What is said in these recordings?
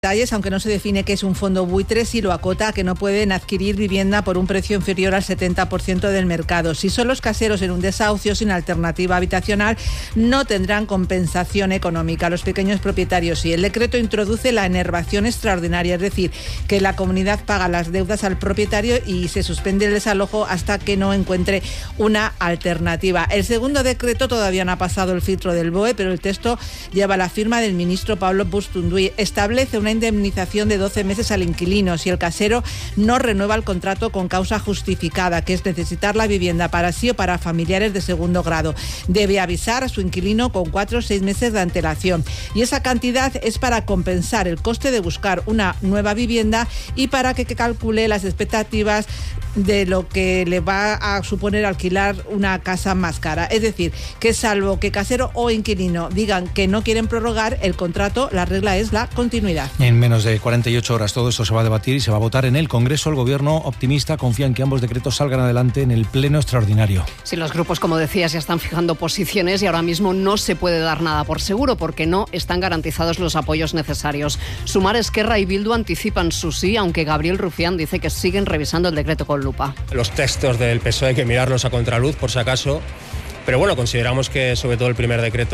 detalles, aunque no se define qué es un fondo buitre, sí lo acota a que no pueden adquirir vivienda por un precio inferior al 70% del mercado. Si son los caseros en un desahucio sin alternativa habitacional, no tendrán compensación económica. Los pequeños propietarios sí. El decreto introduce la enervación extraordinaria, es decir, que la comunidad paga las deudas al propietario y se suspende el desalojo hasta que no encuentre una alternativa. El segundo decreto todavía no ha pasado el filtro del BOE, pero el texto lleva la firma del ministro Pablo Bustunduy. Establece una indemnización de 12 meses al inquilino si el casero no renueva el contrato con causa justificada, que es necesitar la vivienda para sí o para familiares de segundo grado. Debe avisar a su inquilino con 4 o 6 meses de antelación. Y esa cantidad es para compensar el coste de buscar una nueva vivienda y para que calcule las expectativas de lo que le va a suponer alquilar una casa más cara. Es decir, que salvo que casero o inquilino digan que no quieren prorrogar el contrato, la regla es la continuidad. En menos de 48 horas todo esto se va a debatir y se va a votar en el Congreso. El Gobierno, optimista, confía en que ambos decretos salgan adelante en el Pleno extraordinario. Sí, los grupos, como decías, ya están fijando posiciones y ahora mismo no se puede dar nada por seguro porque no están garantizados los apoyos necesarios. Sumar, Esquerra y Bildu anticipan su sí, aunque Gabriel Rufián dice que siguen revisando el decreto con lupa. Los textos del PSOE hay que mirarlos a contraluz, por si acaso, pero bueno, consideramos que sobre todo el primer decreto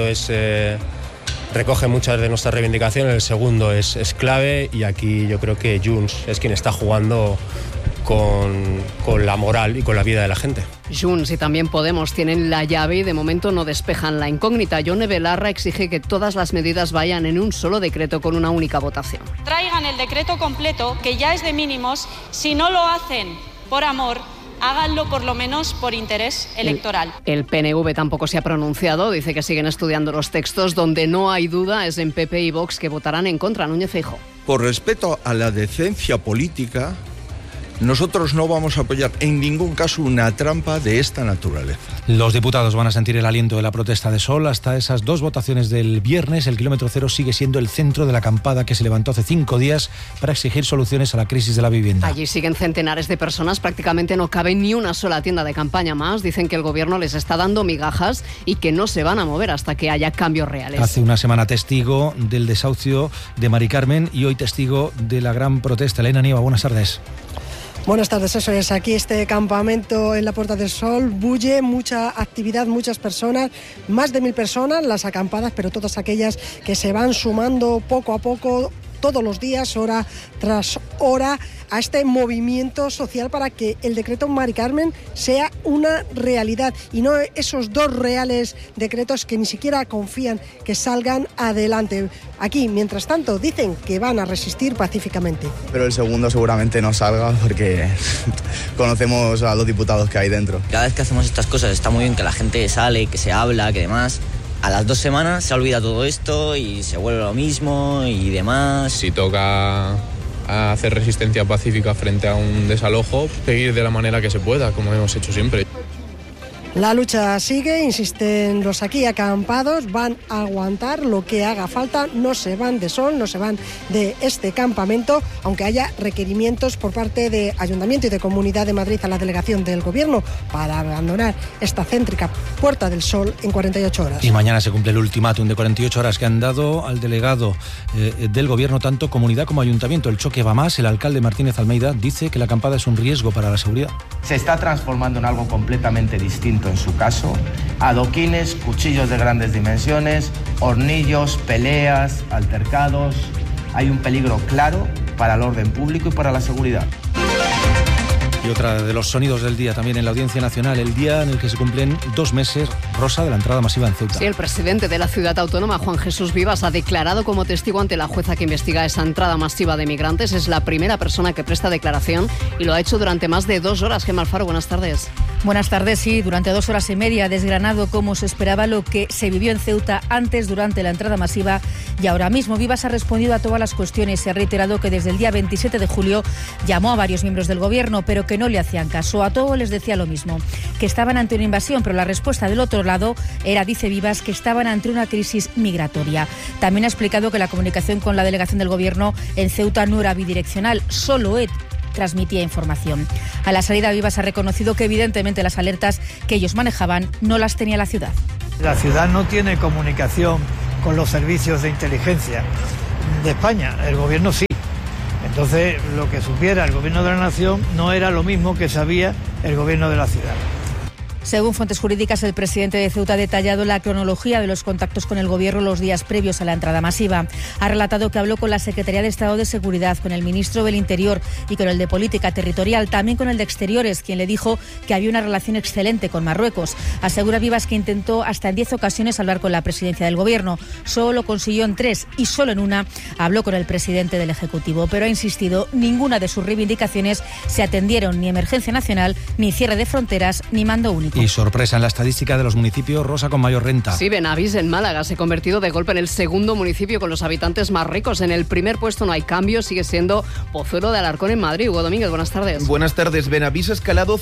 recoge muchas de nuestras reivindicaciones, el segundo es clave y aquí yo creo que Junts es quien está jugando con la moral y con la vida de la gente. Junts y también Podemos tienen la llave y de momento no despejan la incógnita. Yone Belarra exige que todas las medidas vayan en un solo decreto con una única votación. Traigan el decreto completo, que ya es de mínimos. Si no lo hacen por amor, háganlo por lo menos por interés electoral. El PNV tampoco se ha pronunciado, dice que siguen estudiando los textos. Donde no hay duda es en PP y Vox, que votarán en contra. Núñez Feijóo. Por respeto a la decencia política, nosotros no vamos a apoyar en ningún caso una trampa de esta naturaleza. Los diputados van a sentir el aliento de la protesta de Sol hasta esas 2 votaciones del viernes. El kilómetro cero sigue siendo el centro de la acampada que se levantó hace 5 días para exigir soluciones a la crisis de la vivienda. Allí siguen centenares de personas, prácticamente no cabe ni una sola tienda de campaña más. Dicen que el gobierno les está dando migajas y que no se van a mover hasta que haya cambios reales. Hace una semana testigo del desahucio de Mari Carmen y hoy testigo de la gran protesta. Elena Nieva, buenas tardes. Buenas tardes, eso es. Aquí este campamento en la Puerta del Sol bulle, mucha actividad, muchas personas, más de 1000 personas, las acampadas, pero todas aquellas que se van sumando poco a poco, todos los días, hora tras hora, a este movimiento social para que el decreto Mari Carmen sea una realidad y no esos 2 reales decretos que ni siquiera confían que salgan adelante. Aquí, mientras tanto, dicen que van a resistir pacíficamente. Pero el segundo seguramente no salga porque conocemos a los diputados que hay dentro. Cada vez que hacemos estas cosas está muy bien que la gente sale, que se habla, que demás. A las 2 semanas se olvida todo esto y se vuelve lo mismo y demás. Si toca hacer resistencia pacífica frente a un desalojo, seguir de la manera que se pueda, como hemos hecho siempre. La lucha sigue, insisten los aquí acampados, van a aguantar lo que haga falta, no se van de Sol, no se van de este campamento, aunque haya requerimientos por parte de Ayuntamiento y de Comunidad de Madrid a la delegación del Gobierno para abandonar esta céntrica Puerta del Sol en 48 horas. Y mañana se cumple el ultimátum de 48 horas que han dado al delegado del Gobierno, tanto Comunidad como Ayuntamiento. El choque va más, el alcalde Martínez Almeida dice que la acampada es un riesgo para la seguridad. Se está transformando en algo completamente distinto en su caso, adoquines, cuchillos de grandes dimensiones, hornillos, peleas, altercados. Hay un peligro claro para el orden público y para la seguridad. Y otra de los sonidos del día también en la Audiencia Nacional, el día en el que se cumplen 2 meses, Rosa, de la entrada masiva en Ceuta. Sí, el presidente de la ciudad autónoma, Juan Jesús Vivas, ha declarado como testigo ante la jueza que investiga esa entrada masiva de migrantes. Es la primera persona que presta declaración y lo ha hecho durante más de 2 horas. Gemma Alfaro, buenas tardes. Buenas tardes, sí, durante 2 horas y media ha desgranado cómo se esperaba lo que se vivió en Ceuta antes, durante la entrada masiva y ahora mismo. Vivas ha respondido a todas las cuestiones y ha reiterado que desde el día 27 de julio llamó a varios miembros del gobierno, pero que no le hacían caso. A todos les decía lo mismo, que estaban ante una invasión, pero la respuesta del otro lado era, dice Vivas, que estaban ante una crisis migratoria. También ha explicado que la comunicación con la delegación del gobierno en Ceuta no era bidireccional, solo transmitía información. A la salida, Vivas ha reconocido que evidentemente las alertas que ellos manejaban no las tenía la ciudad. La ciudad no tiene comunicación con los servicios de inteligencia. de España, el gobierno sí. Entonces, lo que supiera el gobierno de la nación no era lo mismo que sabía el gobierno de la ciudad. Según fuentes jurídicas, el presidente de Ceuta ha detallado la cronología de los contactos con el Gobierno los días previos a la entrada masiva. Ha relatado que habló con la Secretaría de Estado de Seguridad, con el ministro del Interior y con el de Política Territorial, también con el de Exteriores, quien le dijo que había una relación excelente con Marruecos. Asegura Vivas que intentó hasta en 10 ocasiones hablar con la presidencia del Gobierno. Solo lo consiguió en 3 y solo en una habló con el presidente del Ejecutivo. Pero ha insistido, ninguna de sus reivindicaciones se atendieron, ni emergencia nacional, ni cierre de fronteras, ni mando único. Y sorpresa en la estadística de los municipios, Rosa, con mayor renta. Sí, Benavís en Málaga se ha convertido de golpe en el segundo municipio con los habitantes más ricos. En el primer puesto no hay cambio, sigue siendo Pozuelo de Alarcón en Madrid. Hugo Domínguez, buenas tardes. Buenas tardes. Benavís ha escalado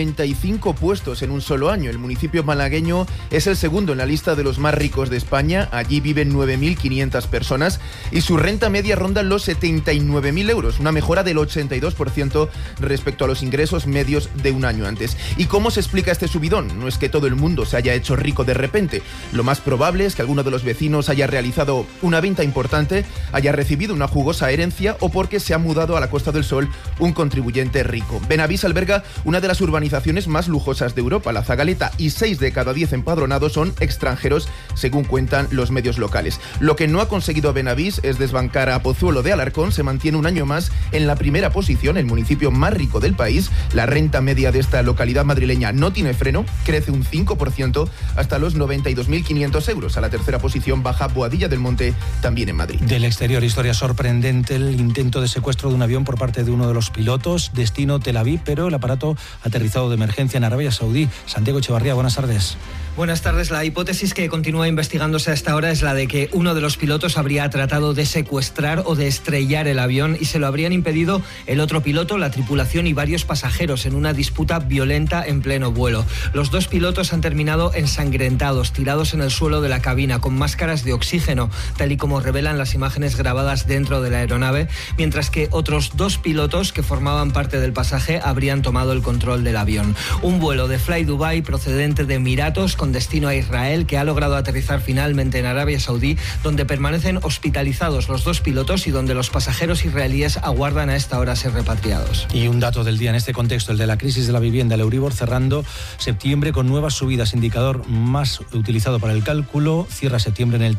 55 puestos en un solo año. El municipio malagueño es el segundo en la lista de los más ricos de España. Allí viven 9.500 personas y su renta media ronda los 79.000 euros, una mejora del 82% respecto a los ingresos medios de un año antes. ¿Y cómo se explica este subidón? No es que todo el mundo se haya hecho rico de repente. Lo más probable es que alguno de los vecinos haya realizado una venta importante, haya recibido una jugosa herencia o porque se ha mudado a la Costa del Sol un contribuyente rico. Benavís alberga una de las urbanizaciones más lujosas de Europa, la Zagaleta, y 6 de cada 10 empadronados son extranjeros, según cuentan los medios locales. Lo que no ha conseguido Benavís es desbancar a Pozuelo de Alarcón. Se mantiene un año más en la primera posición, el municipio más rico del país. La renta media de esta localidad madrileña no tiene freno, crece un 5% hasta los 92.500 euros. A la tercera posición baja Boadilla del Monte, también en Madrid. Del exterior, historia sorprendente, el intento de secuestro de un avión por parte de uno de los pilotos, destino Tel Aviv, pero el aparato aterrizado de emergencia en Arabia Saudí. Santiago Echevarría, buenas tardes. Buenas tardes. La hipótesis que continúa investigándose hasta ahora es la de que uno de los pilotos habría tratado de secuestrar o de estrellar el avión y se lo habrían impedido el otro piloto, la tripulación y varios pasajeros en una disputa violenta en pleno vuelo. Los dos pilotos han terminado ensangrentados, tirados en el suelo de la cabina, con máscaras de oxígeno, tal y como revelan las imágenes grabadas dentro de la aeronave, mientras que otros 2 pilotos que formaban parte del pasaje habrían tomado el control del avión. Un vuelo de Fly Dubai procedente de Emiratos con destino a Israel, que ha logrado aterrizar finalmente en Arabia Saudí, donde permanecen hospitalizados los 2 pilotos y donde los pasajeros israelíes aguardan a esta hora ser repatriados. Y un dato del día en este contexto, el de la crisis de la vivienda, el Euribor cerrando septiembre con nuevas subidas, indicador más utilizado para el cálculo, cierra septiembre en el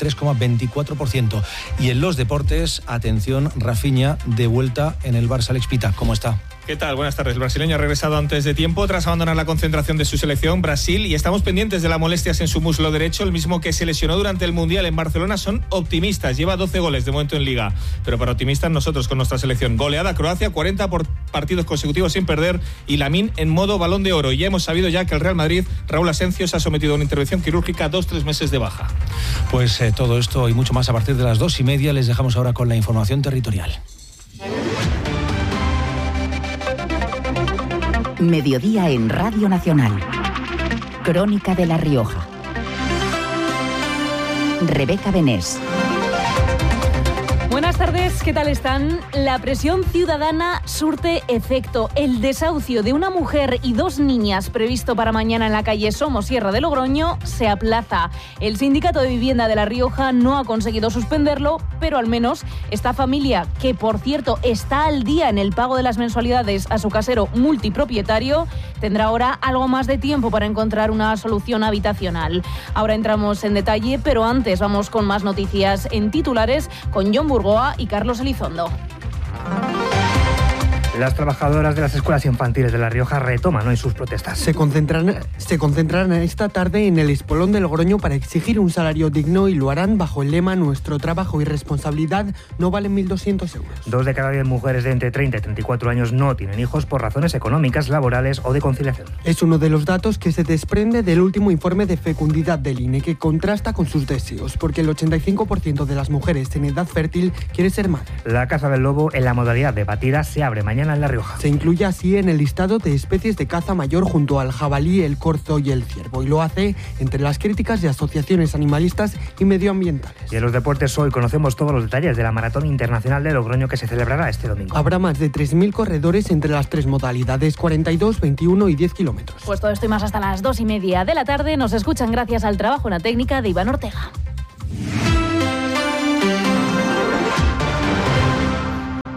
3,24%. Y en los deportes, atención, Rafinha de vuelta en el Barça. Alex Pita, ¿cómo está? ¿Qué tal? Buenas tardes. El brasileño ha regresado antes de tiempo tras abandonar la concentración de su selección Brasil y estamos pendientes de las molestias en su muslo derecho, el mismo que se lesionó durante el Mundial en Barcelona. Son optimistas, lleva 12 goles de momento en Liga, pero para optimistas nosotros con nuestra selección. Goleada Croacia, 40 por partidos consecutivos sin perder y Lamine en modo Balón de Oro. Y ya hemos sabido ya que el Real Madrid, Raúl Asensio, se ha sometido a una intervención quirúrgica, 2-3 meses de baja. Pues todo esto y mucho más a partir de las 2:30. Les dejamos ahora con la información territorial. Mediodía en Radio Nacional. Crónica de La Rioja. Rebeca Benés. Buenas tardes, ¿qué tal están? La presión ciudadana surte efecto. El desahucio de una mujer y 2 niñas previsto para mañana en la calle Somosierra de Logroño se aplaza. El Sindicato de Vivienda de La Rioja no ha conseguido suspenderlo, pero al menos esta familia, que por cierto está al día en el pago de las mensualidades a su casero multipropietario, tendrá ahora algo más de tiempo para encontrar una solución habitacional. Ahora entramos en detalle, pero antes vamos con más noticias en titulares con Jon Burgoa y Carlos Elizondo. Las trabajadoras de las escuelas infantiles de La Rioja retoman hoy sus protestas. Se concentrarán esta tarde en el Espolón de Logroño para exigir un salario digno y lo harán bajo el lema «Nuestro trabajo y responsabilidad no valen 1.200 euros». 2 de cada 10 mujeres de entre 30 y 34 años no tienen hijos por razones económicas, laborales o de conciliación. Es uno de los datos que se desprende del último informe de fecundidad del INE, que contrasta con sus deseos, porque el 85% de las mujeres en edad fértil quiere ser madre. La caza del lobo, en la modalidad de batida, se abre mañana en La Rioja. Se incluye así en el listado de especies de caza mayor junto al jabalí, el corzo y el ciervo, y lo hace entre las críticas de asociaciones animalistas y medioambientales. Y en los deportes hoy conocemos todos los detalles de la Maratón Internacional de Logroño, que se celebrará este domingo. Habrá más de 3.000 corredores entre las 3 modalidades, 42, 21 y 10 kilómetros. Pues todo esto y más hasta las 2:30 de la tarde. Nos escuchan gracias al trabajo en la técnica de Iván Ortega.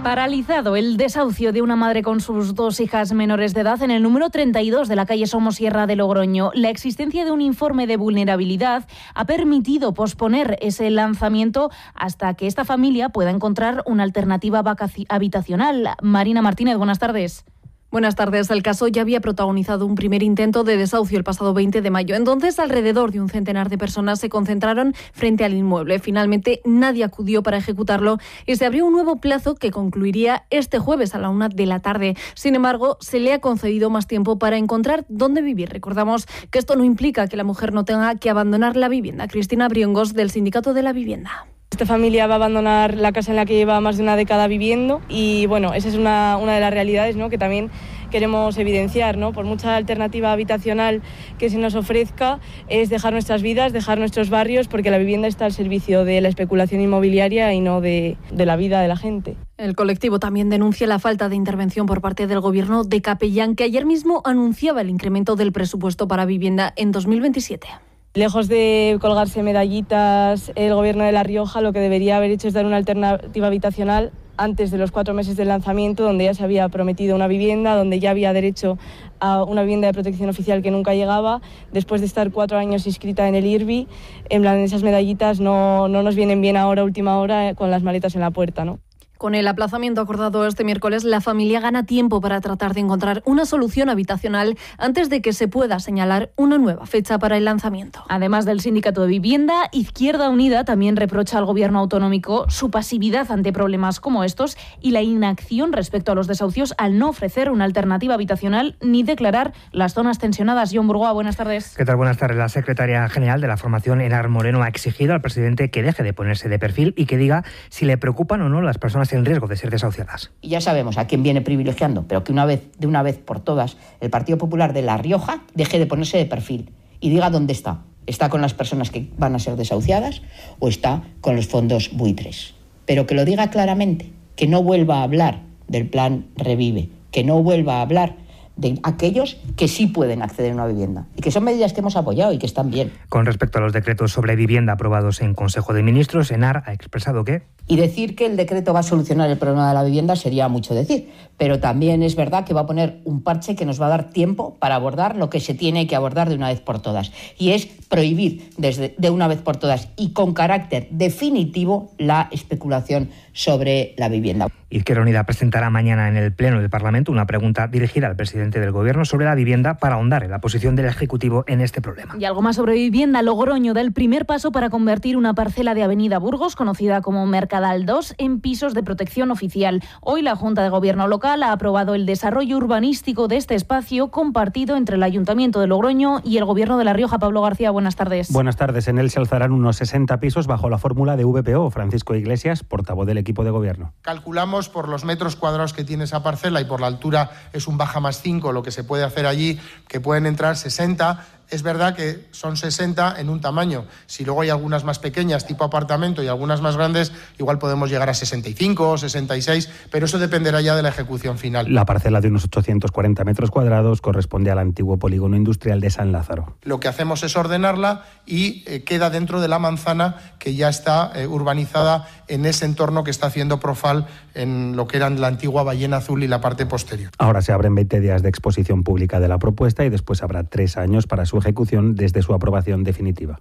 Paralizado el desahucio de una madre con sus 2 hijas menores de edad en el número 32 de la calle Somosierra de Logroño. La existencia de un informe de vulnerabilidad ha permitido posponer ese lanzamiento hasta que esta familia pueda encontrar una alternativa habitacional. Marina Martínez, buenas tardes. Buenas tardes. El caso ya había protagonizado un primer intento de desahucio el pasado 20 de mayo. Entonces, alrededor de un centenar de personas se concentraron frente al inmueble. Finalmente, nadie acudió para ejecutarlo y se abrió un nuevo plazo que concluiría este jueves a la 1 de la tarde. Sin embargo, se le ha concedido más tiempo para encontrar dónde vivir. Recordamos que esto no implica que la mujer no tenga que abandonar la vivienda. Cristina Briongos, del Sindicato de la Vivienda. Esta familia va a abandonar la casa en la que lleva más de una década viviendo y bueno, esa es una de las realidades, ¿no?, que también queremos evidenciar, ¿no? Por mucha alternativa habitacional que se nos ofrezca, es dejar nuestras vidas, dejar nuestros barrios, porque la vivienda está al servicio de la especulación inmobiliaria y no de la vida de la gente. El colectivo también denuncia la falta de intervención por parte del Gobierno de Capellán, que ayer mismo anunciaba el incremento del presupuesto para vivienda en 2027. Lejos de colgarse medallitas, el Gobierno de La Rioja lo que debería haber hecho es dar una alternativa habitacional antes de los 4 meses del lanzamiento, donde ya se había prometido una vivienda, donde ya había derecho a una vivienda de protección oficial que nunca llegaba. Después de estar 4 años inscrita en el IRBI, en plan, esas medallitas no nos vienen bien ahora, última hora, con las maletas en la puerta, ¿no? Con el aplazamiento acordado este miércoles, la familia gana tiempo para tratar de encontrar una solución habitacional antes de que se pueda señalar una nueva fecha para el lanzamiento. Además del Sindicato de Vivienda, Izquierda Unida también reprocha al Gobierno autonómico su pasividad ante problemas como estos y la inacción respecto a los desahucios al no ofrecer una alternativa habitacional ni declarar las zonas tensionadas. John Burgoa, buenas tardes. ¿Qué tal? Buenas tardes. La secretaria general de la formación, Enar Moreno, ha exigido al presidente que deje de ponerse de perfil y que diga si le preocupan o no las personas en riesgo de ser desahuciadas. Y ya sabemos a quién viene privilegiando, pero que de una vez por todas el Partido Popular de La Rioja deje de ponerse de perfil y diga dónde está. ¿Está con las personas que van a ser desahuciadas o está con los fondos buitres? Pero que lo diga claramente, que no vuelva a hablar del plan Revive, que no vuelva a hablar de aquellos que sí pueden acceder a una vivienda y que son medidas que hemos apoyado y que están bien. Con respecto a los decretos sobre vivienda aprobados en Consejo de Ministros, Enar ha expresado que... Y decir que el decreto va a solucionar el problema de la vivienda sería mucho decir, pero también es verdad que va a poner un parche que nos va a dar tiempo para abordar lo que se tiene que abordar de una vez por todas, y es prohibir de una vez por todas y con carácter definitivo la especulación sobre la vivienda. Izquierda Unida presentará mañana en el Pleno del Parlamento una pregunta dirigida al presidente del Gobierno sobre la vivienda para ahondar en la posición del Ejecutivo en este problema. Y algo más sobre vivienda. Logroño da el primer paso para convertir una parcela de Avenida Burgos, conocida como Mercadal 2, en pisos de protección oficial. Hoy la Junta de Gobierno local ha aprobado el desarrollo urbanístico de este espacio compartido entre el Ayuntamiento de Logroño y el Gobierno de La Rioja. Pablo García, buenas tardes. Buenas tardes. En él se alzarán unos 60 pisos bajo la fórmula de VPO. Francisco Iglesias, portavoz del equipo de Gobierno. Calculamos por los metros cuadrados que tiene esa parcela y por la altura es un baja más 5 lo que se puede hacer allí, que pueden entrar 60. Es verdad que son 60 en un tamaño. Si luego hay algunas más pequeñas, tipo apartamento, y algunas más grandes, igual podemos llegar a 65 o 66, pero eso dependerá ya de la ejecución final. La parcela de unos 840 metros cuadrados corresponde al antiguo polígono industrial de San Lázaro. Lo que hacemos es ordenarla y queda dentro de la manzana que ya está urbanizada en ese entorno que está haciendo Profal en lo que eran la antigua Ballena Azul y la parte posterior. Ahora se abren 20 días de exposición pública de la propuesta y después habrá 3 años para su ejecución desde su aprobación definitiva.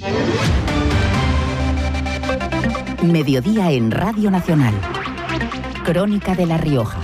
Mediodía en Radio Nacional. Crónica de La Rioja.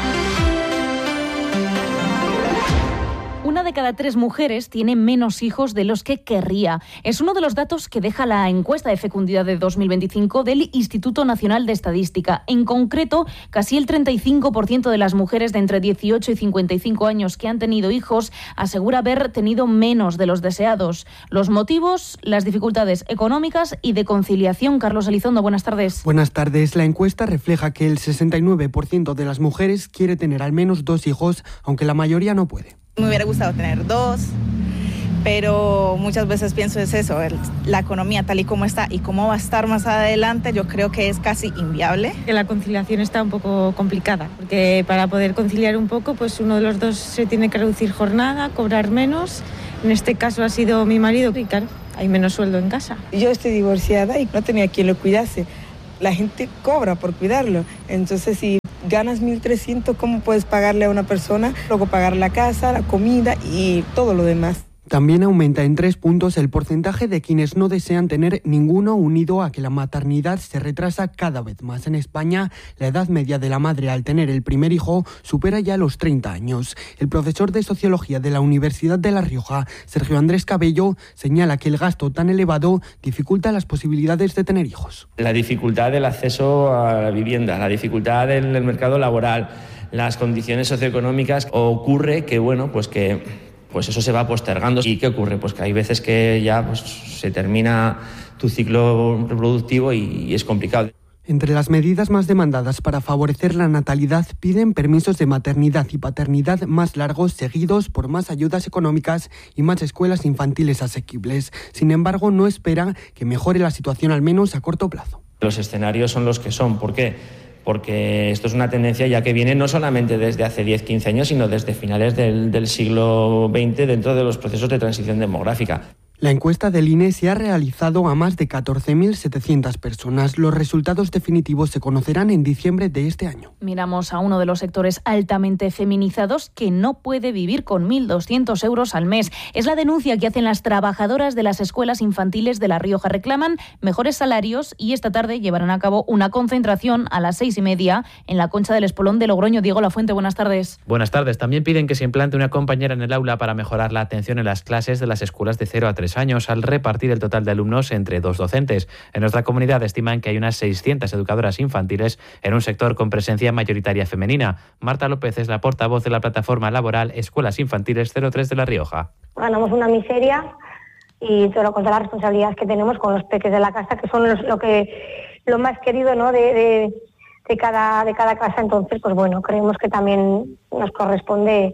Una de cada 3 mujeres tiene menos hijos de los que querría. Es uno de los datos que deja la encuesta de fecundidad de 2025 del Instituto Nacional de Estadística. En concreto, casi el 35% de las mujeres de entre 18 y 55 años que han tenido hijos asegura haber tenido menos de los deseados. Los motivos, las dificultades económicas y de conciliación. Carlos Elizondo, buenas tardes. Buenas tardes. La encuesta refleja que el 69% de las mujeres quiere tener al menos 2 hijos, aunque la mayoría no puede. Me hubiera gustado tener 2, pero muchas veces pienso es eso, la economía tal y como está y cómo va a estar más adelante, yo creo que es casi inviable. Que la conciliación está un poco complicada, porque para poder conciliar un poco, pues uno de los dos se tiene que reducir jornada, cobrar menos. En este caso ha sido mi marido y claro, hay menos sueldo en casa. Yo estoy divorciada y no tenía quien lo cuidase. La gente cobra por cuidarlo, entonces si ganas 1.300, ¿cómo puedes pagarle a una persona? Luego pagar la casa, la comida y todo lo demás. También aumenta en 3 puntos el porcentaje de quienes no desean tener ninguno, unido a que la maternidad se retrasa cada vez más. En España, la edad media de la madre al tener el primer hijo supera ya los 30 años. El profesor de Sociología de la Universidad de La Rioja, Sergio Andrés Cabello, señala que el gasto tan elevado dificulta las posibilidades de tener hijos. La dificultad del acceso a la vivienda, la dificultad del mercado laboral, las condiciones socioeconómicas, ocurre que, pues eso se va postergando. ¿Y qué ocurre? Pues que hay veces que ya se termina tu ciclo reproductivo y es complicado. Entre las medidas más demandadas para favorecer la natalidad piden permisos de maternidad y paternidad más largos, seguidos por más ayudas económicas y más escuelas infantiles asequibles. Sin embargo, no esperan que mejore la situación, al menos a corto plazo. Los escenarios son los que son. ¿Por qué? Porque esto es una tendencia ya que viene no solamente desde hace 10-15 años, sino desde finales del siglo XX dentro de los procesos de transición demográfica. La encuesta del INE se ha realizado a más de 14.700 personas. Los resultados definitivos se conocerán en diciembre de este año. Miramos a uno de los sectores altamente feminizados que no puede vivir con 1.200 euros al mes. Es la denuncia que hacen las trabajadoras de las escuelas infantiles de La Rioja. Reclaman mejores salarios y esta tarde llevarán a cabo una concentración a las 6:30 en la Concha del Espolón de Logroño. Diego Lafuente, buenas tardes. Buenas tardes. También piden que se implante una compañera en el aula para mejorar la atención en las clases de las escuelas de 0 a 3 años al repartir el total de alumnos entre 2 docentes. En nuestra comunidad estiman que hay unas 600 educadoras infantiles en un sector con presencia mayoritaria femenina. Marta López es la portavoz de la plataforma laboral Escuelas Infantiles 03 de La Rioja. Ganamos una miseria y todo con todas las responsabilidades que tenemos con los peques de la casa, que son lo más querido, ¿no? de cada casa. Entonces, pues bueno, creemos que también nos corresponde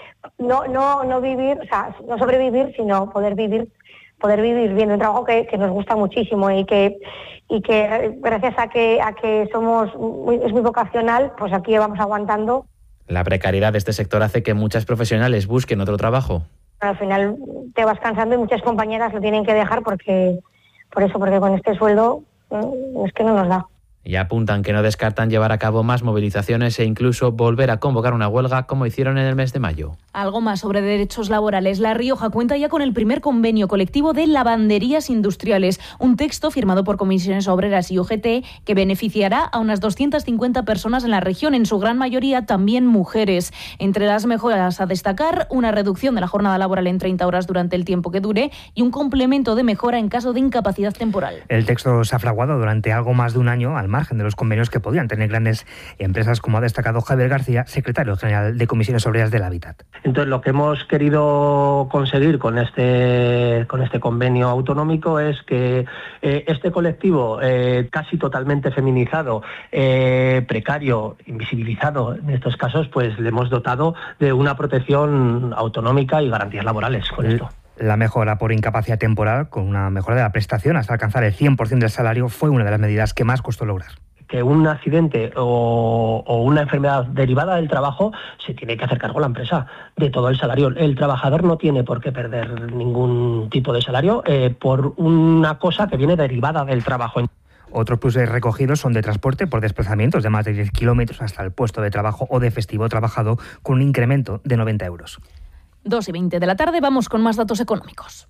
no vivir, o sea, no sobrevivir, sino poder vivir bien un trabajo que nos gusta muchísimo y que gracias a que es muy vocacional, pues aquí vamos aguantando. La precariedad de este sector hace que muchas profesionales busquen otro trabajo. Al final te vas cansando y muchas compañeras lo tienen que dejar porque con este sueldo es que no nos da. Y apuntan que no descartan llevar a cabo más movilizaciones e incluso volver a convocar una huelga como hicieron en el mes de mayo. Algo más sobre derechos laborales. La Rioja cuenta ya con el primer convenio colectivo de lavanderías industriales, un texto firmado por comisiones obreras y UGT que beneficiará a unas 250 personas en la región, en su gran mayoría también mujeres. Entre las mejoras a destacar, una reducción de la jornada laboral en 30 horas durante el tiempo que dure y un complemento de mejora en caso de incapacidad temporal. El texto se ha fraguado durante algo más de un año al margen de los convenios que podían tener grandes empresas, como ha destacado Javier García, secretario general de Comisiones Obreras del Hábitat. Entonces, lo que hemos querido conseguir con este convenio autonómico es que este colectivo casi totalmente feminizado, precario, invisibilizado en estos casos, pues le hemos dotado de una protección autonómica y garantías laborales con esto. La mejora por incapacidad temporal, con una mejora de la prestación hasta alcanzar el 100% del salario, fue una de las medidas que más costó lograr. Que un accidente o una enfermedad derivada del trabajo se tiene que hacer cargo la empresa de todo el salario. El trabajador no tiene por qué perder ningún tipo de salario por una cosa que viene derivada del trabajo. Otros pluses recogidos son de transporte por desplazamientos de más de 10 kilómetros hasta el puesto de trabajo o de festivo trabajado, con un incremento de 90 euros. 2:20 de la tarde, vamos con más datos económicos.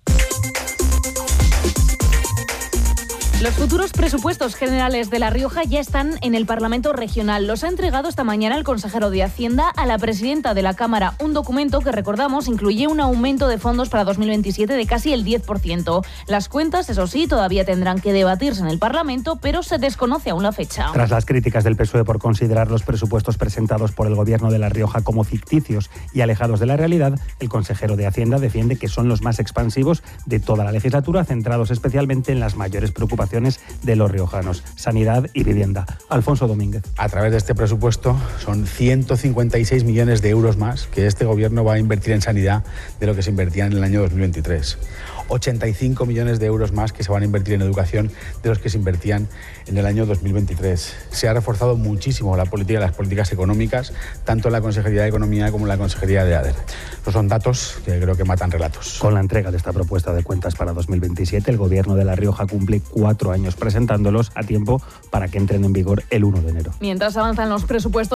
Los futuros presupuestos generales de La Rioja ya están en el Parlamento Regional. Los ha entregado esta mañana el consejero de Hacienda a la presidenta de la Cámara. Un documento que, recordamos, incluye un aumento de fondos para 2027 de casi el 10%. Las cuentas, eso sí, todavía tendrán que debatirse en el Parlamento, pero se desconoce aún la fecha. Tras las críticas del PSOE por considerar los presupuestos presentados por el Gobierno de La Rioja como ficticios y alejados de la realidad, el consejero de Hacienda defiende que son los más expansivos de toda la legislatura, centrados especialmente en las mayores preocupaciones de los riojanos: sanidad y vivienda. Alfonso Domínguez. A través de este presupuesto son 156 millones de euros más que este gobierno va a invertir en sanidad de lo que se invertía en el año 2023. 85 millones de euros más que se van a invertir en educación de los que se invertían en el año 2023. Se ha reforzado muchísimo las políticas económicas, tanto en la Consejería de Economía como en la Consejería de ADER. Estos son datos que creo que matan relatos. Con la entrega de esta propuesta de cuentas para 2027, el Gobierno de La Rioja cumple 4 años presentándolos a tiempo para que entren en vigor el 1 de enero. Mientras avanzan los presupuestos,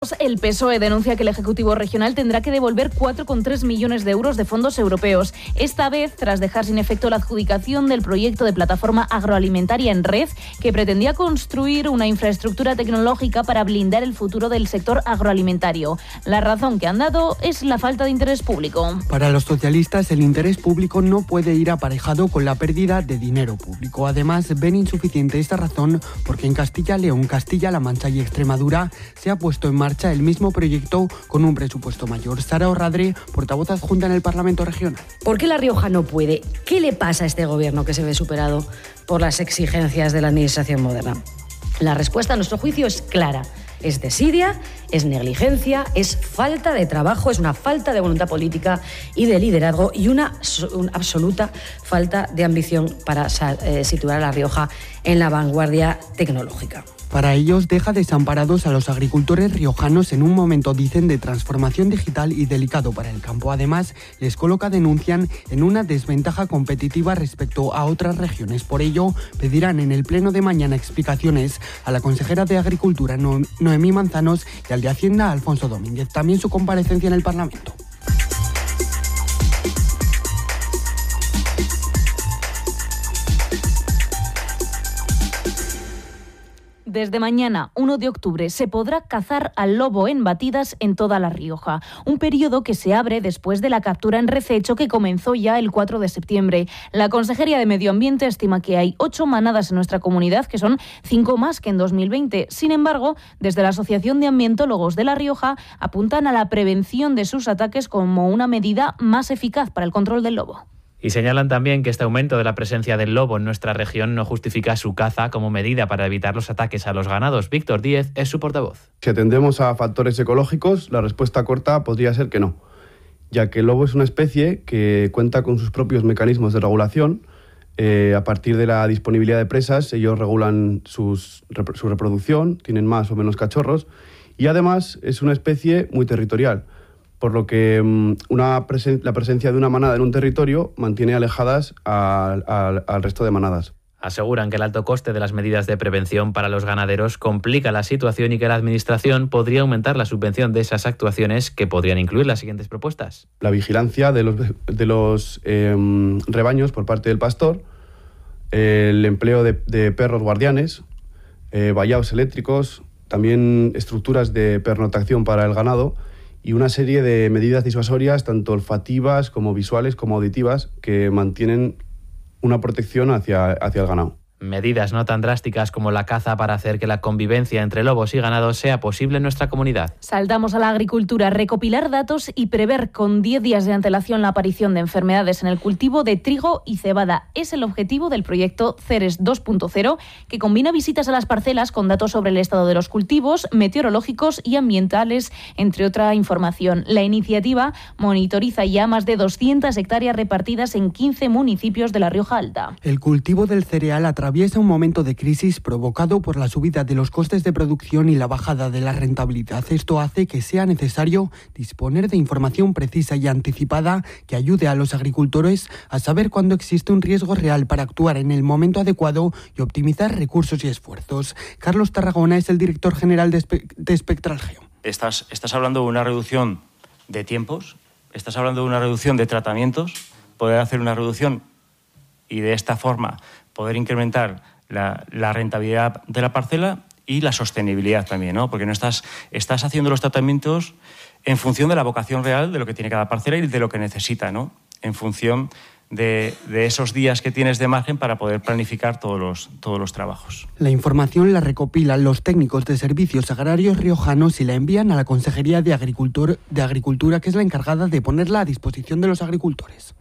Burgos, el PSOE denuncia que el Ejecutivo Regional tendrá que devolver 4,3 millones de euros de fondos europeos. Esta vez, tras dejar sin efecto la adjudicación del proyecto de plataforma agroalimentaria en red, que pretendía construir una infraestructura tecnológica para blindar el futuro del sector agroalimentario. La razón que han dado es la falta de interés público. Para los socialistas, el interés público no puede ir aparejado con la pérdida de dinero público. Además, ven insuficiente esta razón porque en Castilla, León, Castilla-La Mancha y Extremadura se ha puesto en marcha el mismo proyecto con un presupuesto mayor. Sara Orradre, portavoz adjunta en el Parlamento Regional. ¿Por qué La Rioja no puede? ¿Qué le pasa a este gobierno que se ve superado por las exigencias de la administración moderna? La respuesta, a nuestro juicio, es clara. Es desidia, es negligencia, es falta de trabajo, es una falta de voluntad política y de liderazgo y una absoluta falta de ambición para situar a La Rioja en la vanguardia tecnológica. Para ellos, deja desamparados a los agricultores riojanos en un momento, dicen, de transformación digital y delicado para el campo. Además, les coloca, denuncian, en una desventaja competitiva respecto a otras regiones. Por ello, pedirán en el pleno de mañana explicaciones a la consejera de Agricultura, Noemí Manzanos, y al de Hacienda, Alfonso Domínguez. También su comparecencia en el Parlamento. Desde mañana, 1 de octubre, se podrá cazar al lobo en batidas en toda La Rioja. Un periodo que se abre después de la captura en Rececho que comenzó ya el 4 de septiembre. La Consejería de Medio Ambiente estima que hay 8 manadas en nuestra comunidad, que son 5 más que en 2020. Sin embargo, desde la Asociación de Ambientólogos de La Rioja apuntan a la prevención de sus ataques como una medida más eficaz para el control del lobo. Y señalan también que este aumento de la presencia del lobo en nuestra región no justifica su caza como medida para evitar los ataques a los ganados. Víctor Díez es su portavoz. Si atendemos a factores ecológicos, la respuesta corta podría ser que no, ya que el lobo es una especie que cuenta con sus propios mecanismos de regulación. A partir de la disponibilidad de presas, ellos regulan su reproducción, tienen más o menos cachorros, y además es una especie muy territorial, por lo que la presencia de una manada en un territorio mantiene alejadas al resto de manadas. Aseguran que el alto coste de las medidas de prevención para los ganaderos complica la situación y que la Administración podría aumentar la subvención de esas actuaciones, que podrían incluir las siguientes propuestas. La vigilancia de los rebaños por parte del pastor, el empleo de perros guardianes, vallados eléctricos, también estructuras de pernoctación para el ganado, y una serie de medidas disuasorias, tanto olfativas como visuales como auditivas, que mantienen una protección hacia el ganado. Medidas no tan drásticas como la caza para hacer que la convivencia entre lobos y ganados sea posible en nuestra comunidad. Saltamos a la agricultura, recopilar datos y prever con 10 días de antelación la aparición de enfermedades en el cultivo de trigo y cebada. Es el objetivo del proyecto CERES 2.0, que combina visitas a las parcelas con datos sobre el estado de los cultivos, meteorológicos y ambientales, entre otra información. La iniciativa monitoriza ya más de 200 hectáreas repartidas en 15 municipios de La Rioja Alta. El cultivo del cereal atraviesa un momento de crisis provocado por la subida de los costes de producción y la bajada de la rentabilidad. Esto hace que sea necesario disponer de información precisa y anticipada que ayude a los agricultores a saber cuándo existe un riesgo real para actuar en el momento adecuado y optimizar recursos y esfuerzos. Carlos Tarragona es el director general de Spectral Geo. Estás hablando de una reducción de tiempos, estás hablando de una reducción de tratamientos, poder hacer una reducción y de esta forma poder incrementar la rentabilidad de la parcela y la sostenibilidad también, ¿no? Porque no estás haciendo los tratamientos en función de la vocación real de lo que tiene cada parcela y de lo que necesita, ¿no? En función de esos días que tienes de margen para poder planificar todos los trabajos. La información la recopilan los técnicos de servicios agrarios riojanos y la envían a la Consejería de Agricultura, que es la encargada de ponerla a disposición de los agricultores.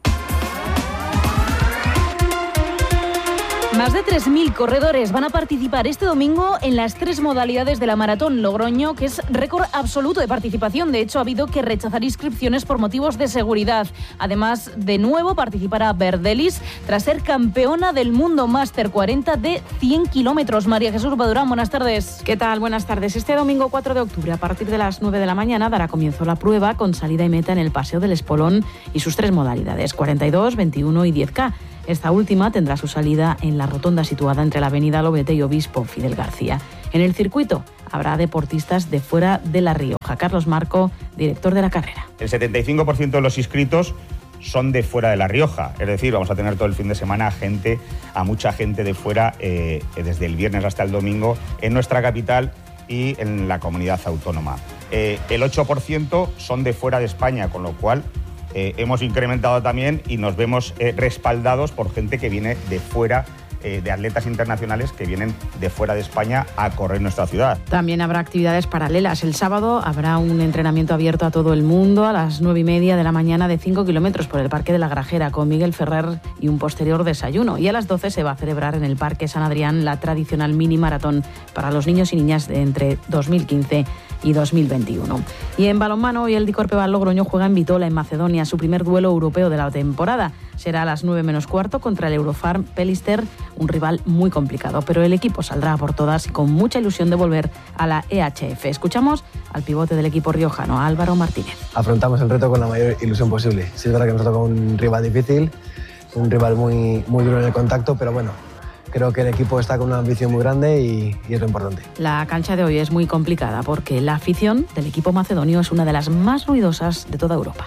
Más de 3.000 corredores van a participar este domingo en las 3 modalidades de la Maratón Logroño, que es récord absoluto de participación. De hecho, ha habido que rechazar inscripciones por motivos de seguridad. Además, de nuevo participará Verdelis tras ser campeona del mundo Máster 40 de 100 kilómetros. María Jesús Badurán, buenas tardes. ¿Qué tal? Buenas tardes. Este domingo 4 de octubre, a partir de las 9 de la mañana, dará comienzo la prueba con salida y meta en el Paseo del Espolón y sus 3 modalidades, 42, 21 y 10K. Esta última tendrá su salida en la rotonda situada entre la avenida Lobete y Obispo Fidel García. En el circuito habrá deportistas de fuera de La Rioja. Carlos Marco, director de la carrera. El 75% de los inscritos son de fuera de La Rioja, es decir, vamos a tener todo el fin de semana a mucha gente de fuera, desde el viernes hasta el domingo, en nuestra capital y en la comunidad autónoma. El 8% son de fuera de España, con lo cual hemos incrementado también y nos vemos respaldados por gente que viene de fuera, de atletas internacionales que vienen de fuera de España a correr nuestra ciudad. También habrá actividades paralelas. El sábado habrá un entrenamiento abierto a todo el mundo a las 9:30 de la mañana de 5 kilómetros por el Parque de la Grajera con Miguel Ferrer y un posterior desayuno. Y a las 12 se va a celebrar en el Parque San Adrián la tradicional mini maratón para los niños y niñas de entre 2015 y 2021. Y en balonmano, hoy el Dicorpebal Logroño juega en Bitola, en Macedonia, su primer duelo europeo de la temporada. Será a las 9:15 contra el Eurofarm Pelister, un rival muy complicado, pero el equipo saldrá por todas y con mucha ilusión de volver a la EHF. Escuchamos al pivote del equipo riojano, Álvaro Martínez. Afrontamos el reto con la mayor ilusión posible. Sí, es verdad que nos toca un rival difícil, un rival muy duro en el contacto, pero bueno, creo que el equipo está con una ambición muy grande y es lo importante. La cancha de hoy es muy complicada porque la afición del equipo macedonio es una de las más ruidosas de toda Europa.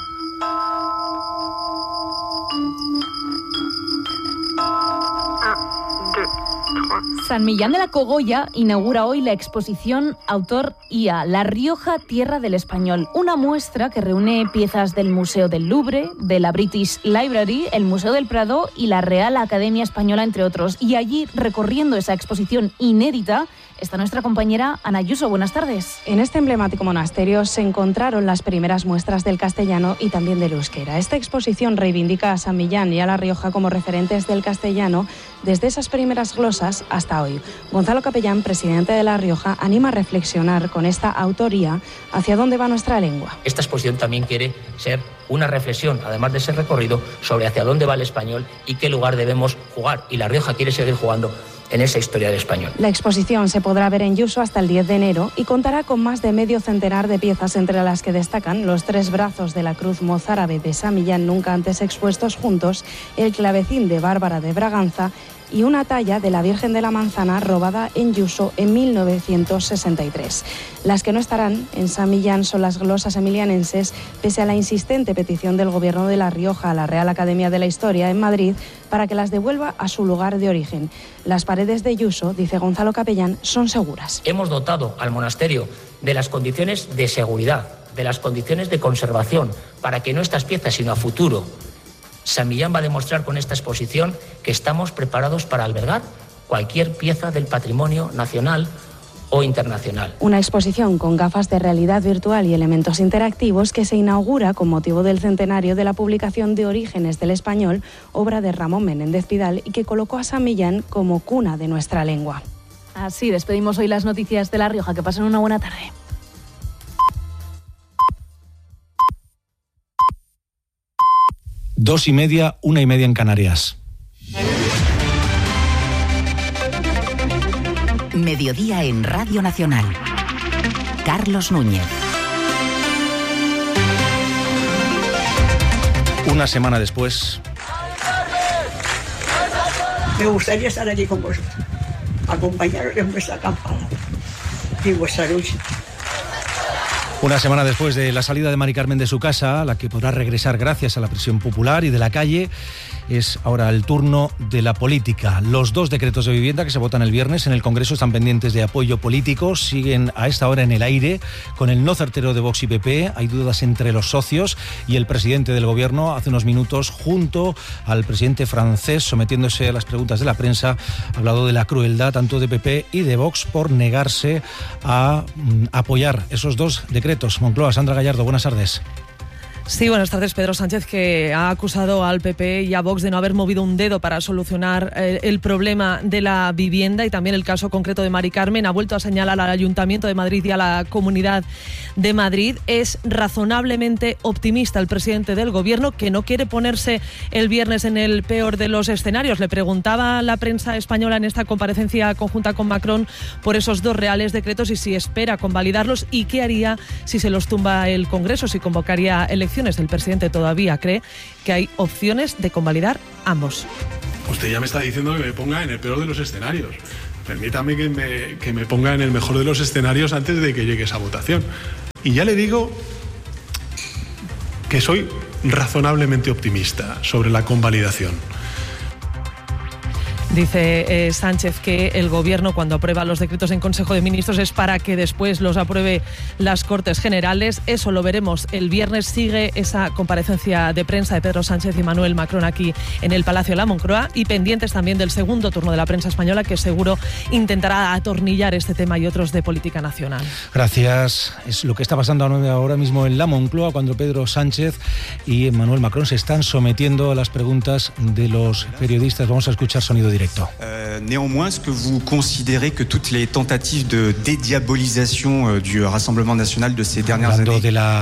San Millán de la Cogolla inaugura hoy la exposición Autor IA, La Rioja, Tierra del Español. Una muestra que reúne piezas del Museo del Louvre, de la British Library, el Museo del Prado y la Real Academia Española, entre otros. Y allí, recorriendo esa exposición inédita, está nuestra compañera Ana Ayuso. Buenas tardes. En este emblemático monasterio se encontraron las primeras muestras del castellano y también del euskera. Esta exposición reivindica a San Millán y a La Rioja como referentes del castellano desde esas primeras glosas hasta hoy. Gonzalo Capellán, presidente de La Rioja, anima a reflexionar con esta autoría hacia dónde va nuestra lengua. Esta exposición también quiere ser una reflexión, además de ese recorrido, sobre hacia dónde va el español y qué lugar debemos jugar. Y La Rioja quiere seguir jugando en esa historia del español. La exposición se podrá ver en Yuso hasta el 10 de enero y contará con más de medio centenar de piezas, entre las que destacan los 3 brazos de la cruz mozárabe de San Millán nunca antes expuestos juntos, el clavecín de Bárbara de Braganza y una talla de la Virgen de la Manzana robada en Yuso en 1963. Las que no estarán en San Millán son las glosas emilianenses, pese a la insistente petición del Gobierno de La Rioja a la Real Academia de la Historia en Madrid para que las devuelva a su lugar de origen. Las paredes de Yuso, dice Gonzalo Capellán, son seguras. Hemos dotado al monasterio de las condiciones de seguridad, de las condiciones de conservación, para que no estas piezas, sino a futuro, San Millán va a demostrar con esta exposición que estamos preparados para albergar cualquier pieza del patrimonio nacional o internacional. Una exposición con gafas de realidad virtual y elementos interactivos que se inaugura con motivo del centenario de la publicación de Orígenes del Español, obra de Ramón Menéndez Pidal, y que colocó a San Millán como cuna de nuestra lengua. Así despedimos hoy las noticias de La Rioja. Que pasen una buena tarde. 2:30, 1:30 en Canarias. Mediodía en Radio Nacional. Carlos Núñez. Una semana después. Me gustaría estar allí con vosotros, acompañaros en vuestra acampada y vuestra lucha. Una semana después de la salida de Mari Carmen de su casa, a la que podrá regresar gracias a la presión popular y de la calle, es ahora el turno de la política. Los 2 decretos de vivienda que se votan el viernes en el Congreso están pendientes de apoyo político, siguen a esta hora en el aire, con el no certero de Vox y PP. Hay dudas entre los socios y el presidente del Gobierno hace unos minutos, junto al presidente francés, sometiéndose a las preguntas de la prensa, ha hablado de la crueldad tanto de PP y de Vox por negarse a apoyar esos 2 decretos. Moncloa, Sandra Gallardo, buenas tardes. Sí, buenas tardes. Pedro Sánchez, que ha acusado al PP y a Vox de no haber movido un dedo para solucionar el problema de la vivienda y también el caso concreto de Mari Carmen, ha vuelto a señalar al Ayuntamiento de Madrid y a la Comunidad de Madrid. Es razonablemente optimista el presidente del Gobierno, que no quiere ponerse el viernes en el peor de los escenarios. Le preguntaba a la prensa española en esta comparecencia conjunta con Macron por esos 2 reales decretos y si espera convalidarlos y qué haría si se los tumba el Congreso, si convocaría elecciones. El presidente todavía cree que hay opciones de convalidar ambos. Usted ya me está diciendo que me ponga en el peor de los escenarios. Permítame que me ponga en el mejor de los escenarios antes de que llegue esa votación. Y ya le digo que soy razonablemente optimista sobre la convalidación. Dice Sánchez que el Gobierno, cuando aprueba los decretos en Consejo de Ministros, es para que después los apruebe las Cortes Generales. Eso lo veremos el viernes. Sigue esa comparecencia de prensa de Pedro Sánchez y Emmanuel Macron aquí en el Palacio de la Moncloa, y pendientes también del segundo turno de la prensa española, que seguro intentará atornillar este tema y otros de política nacional. Gracias. Es lo que está pasando ahora mismo en la Moncloa, cuando Pedro Sánchez y Emmanuel Macron se están sometiendo a las preguntas de los periodistas. Vamos a escuchar sonido directo. Néanmoins, est-ce que vous considérez que toutes les tentatives de dédiabolisation du Rassemblement National de ces dernières années...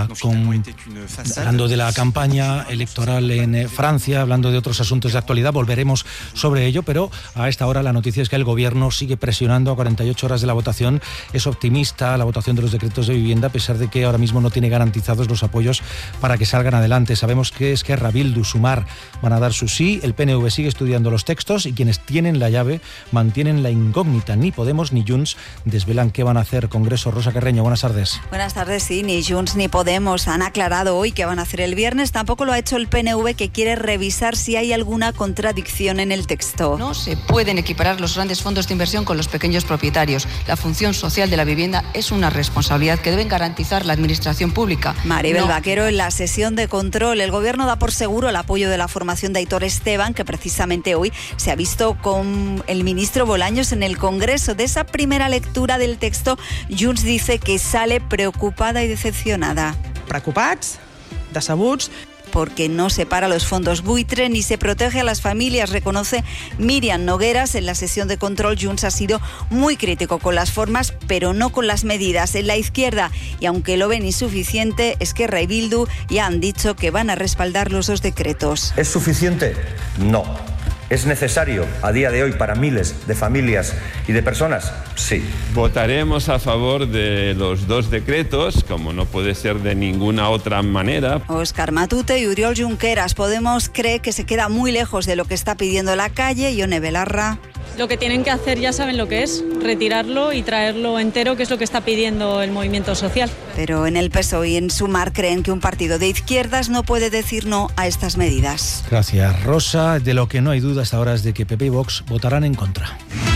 Hablando de la campaña electoral en Francia, hablando de otros asuntos de actualidad, volveremos sobre ello, pero a esta hora la noticia es que el Gobierno sigue presionando a 48 horas de la votación. Es optimista la votación de los decretos de vivienda, a pesar de que ahora mismo no tiene garantizados los apoyos para que salgan adelante. Sabemos que Esquerra, Bildu, Sumar van a dar su sí, el PNV sigue estudiando los textos y quienes tienen la llave mantienen la incógnita. Ni Podemos ni Junts desvelan qué van a hacer. Congreso. Rosa Carreño, buenas tardes. Buenas tardes. Sí, ni Junts ni Podemos han aclarado hoy qué van a hacer el viernes. Tampoco lo ha hecho el PNV, que quiere revisar si hay alguna contradicción en el texto. No se pueden equiparar los grandes fondos de inversión con los pequeños propietarios. La función social de la vivienda es una responsabilidad que deben garantizar la administración pública. Maribel Vaquero, en la sesión de control, el Gobierno da por seguro el apoyo de la formación de Aitor Esteban, que precisamente hoy se ha visto con el ministro Bolaños en el Congreso. De esa primera lectura del texto, Junts dice que sale preocupada y decepcionada. Preocupats, decebuts, porque no separa los fondos buitre ni se protege a las familias, reconoce Míriam Nogueras. En la sesión de control, Junts ha sido muy crítico con las formas, pero no con las medidas. En la izquierda, y aunque lo ven insuficiente, Esquerra y Bildu ya han dicho que van a respaldar los dos decretos. ¿Es suficiente? No. ¿Es necesario a día de hoy para miles de familias y de personas? Sí. Votaremos a favor de los dos decretos, como no puede ser de ninguna otra manera. Óscar Matute y Oriol Junqueras. Podemos cree que se queda muy lejos de lo que está pidiendo la calle. Ione Belarra. Lo que tienen que hacer ya saben lo que es, retirarlo y traerlo entero, que es lo que está pidiendo el movimiento social. Pero en el PSOE y en Sumar creen que un partido de izquierdas no puede decir no a estas medidas. Gracias, Rosa. De lo que no hay duda hasta ahora es de que PP y Vox votarán en contra.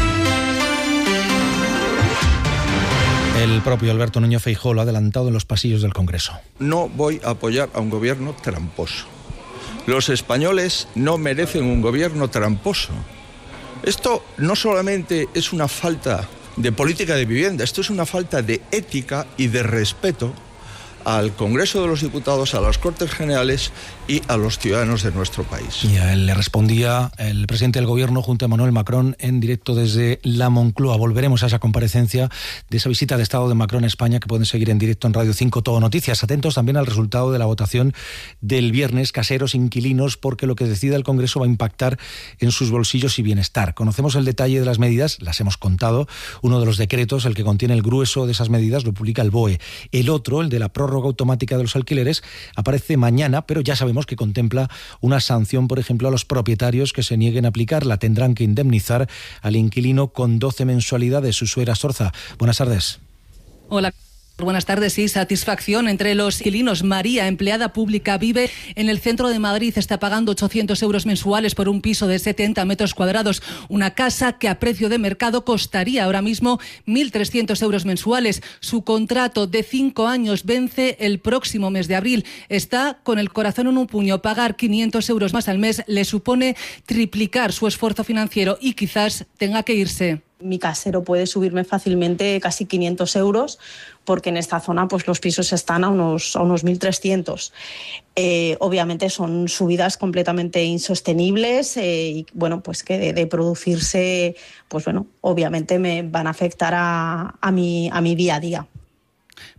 El propio Alberto Núñez Feijóo lo ha adelantado en los pasillos del Congreso. No voy a apoyar a un gobierno tramposo. Los españoles no merecen un gobierno tramposo. Esto no solamente es una falta de política de vivienda, esto es una falta de ética y de respeto al Congreso de los Diputados, a las Cortes Generales y a los ciudadanos de nuestro país. Y a él le respondía el presidente del Gobierno junto a Emmanuel Macron en directo desde la Moncloa. Volveremos a esa comparecencia de esa visita de Estado de Macron a España, que pueden seguir en directo en Radio 5 Todo Noticias. Atentos también al resultado de la votación del viernes, caseros, inquilinos, porque lo que decida el Congreso va a impactar en sus bolsillos y bienestar. Conocemos el detalle de las medidas, las hemos contado. Uno de los decretos, el que contiene el grueso de esas medidas, lo publica el BOE. El otro, el de la prórroga automática de los alquileres, aparece mañana, pero ya sabemos que contempla una sanción, por ejemplo, a los propietarios que se nieguen a aplicarla. Tendrán que indemnizar al inquilino con 12 mensualidades. Sussuera Sorza, buenas tardes. Hola. Buenas tardes. Sí, satisfacción entre los inquilinos. María, empleada pública, vive en el centro de Madrid. Está pagando 800 euros mensuales por un piso de 70 metros cuadrados. Una casa que a precio de mercado costaría ahora mismo 1.300 euros mensuales. Su contrato de 5 años vence el próximo mes de abril. Está con el corazón en un puño. Pagar 500 euros más al mes le supone triplicar su esfuerzo financiero y quizás tenga que irse. Mi casero puede subirme fácilmente casi 500 euros porque en esta zona pues los pisos están a unos 1.300. Obviamente son subidas completamente insostenibles y bueno, pues que de producirse, pues bueno, obviamente me van a afectar a mi día a día.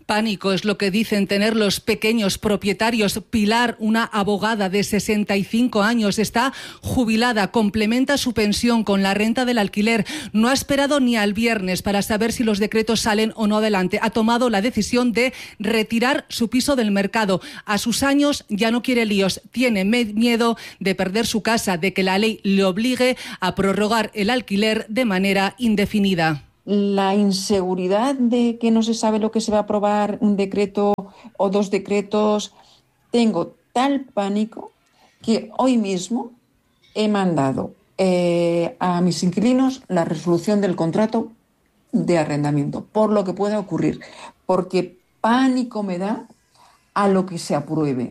Pánico es lo que dicen tener los pequeños propietarios. Pilar, una abogada de 65 años, está jubilada, complementa su pensión con la renta del alquiler. No ha esperado ni al viernes para saber si los decretos salen o no adelante. Ha tomado la decisión de retirar su piso del mercado. A sus años ya no quiere líos. Tiene miedo de perder su casa, de que la ley le obligue a prorrogar el alquiler de manera indefinida. La inseguridad de que no se sabe lo que se va a aprobar, un decreto o dos decretos, tengo tal pánico que hoy mismo he mandado a mis inquilinos la resolución del contrato de arrendamiento, por lo que pueda ocurrir, porque pánico me da a lo que se apruebe.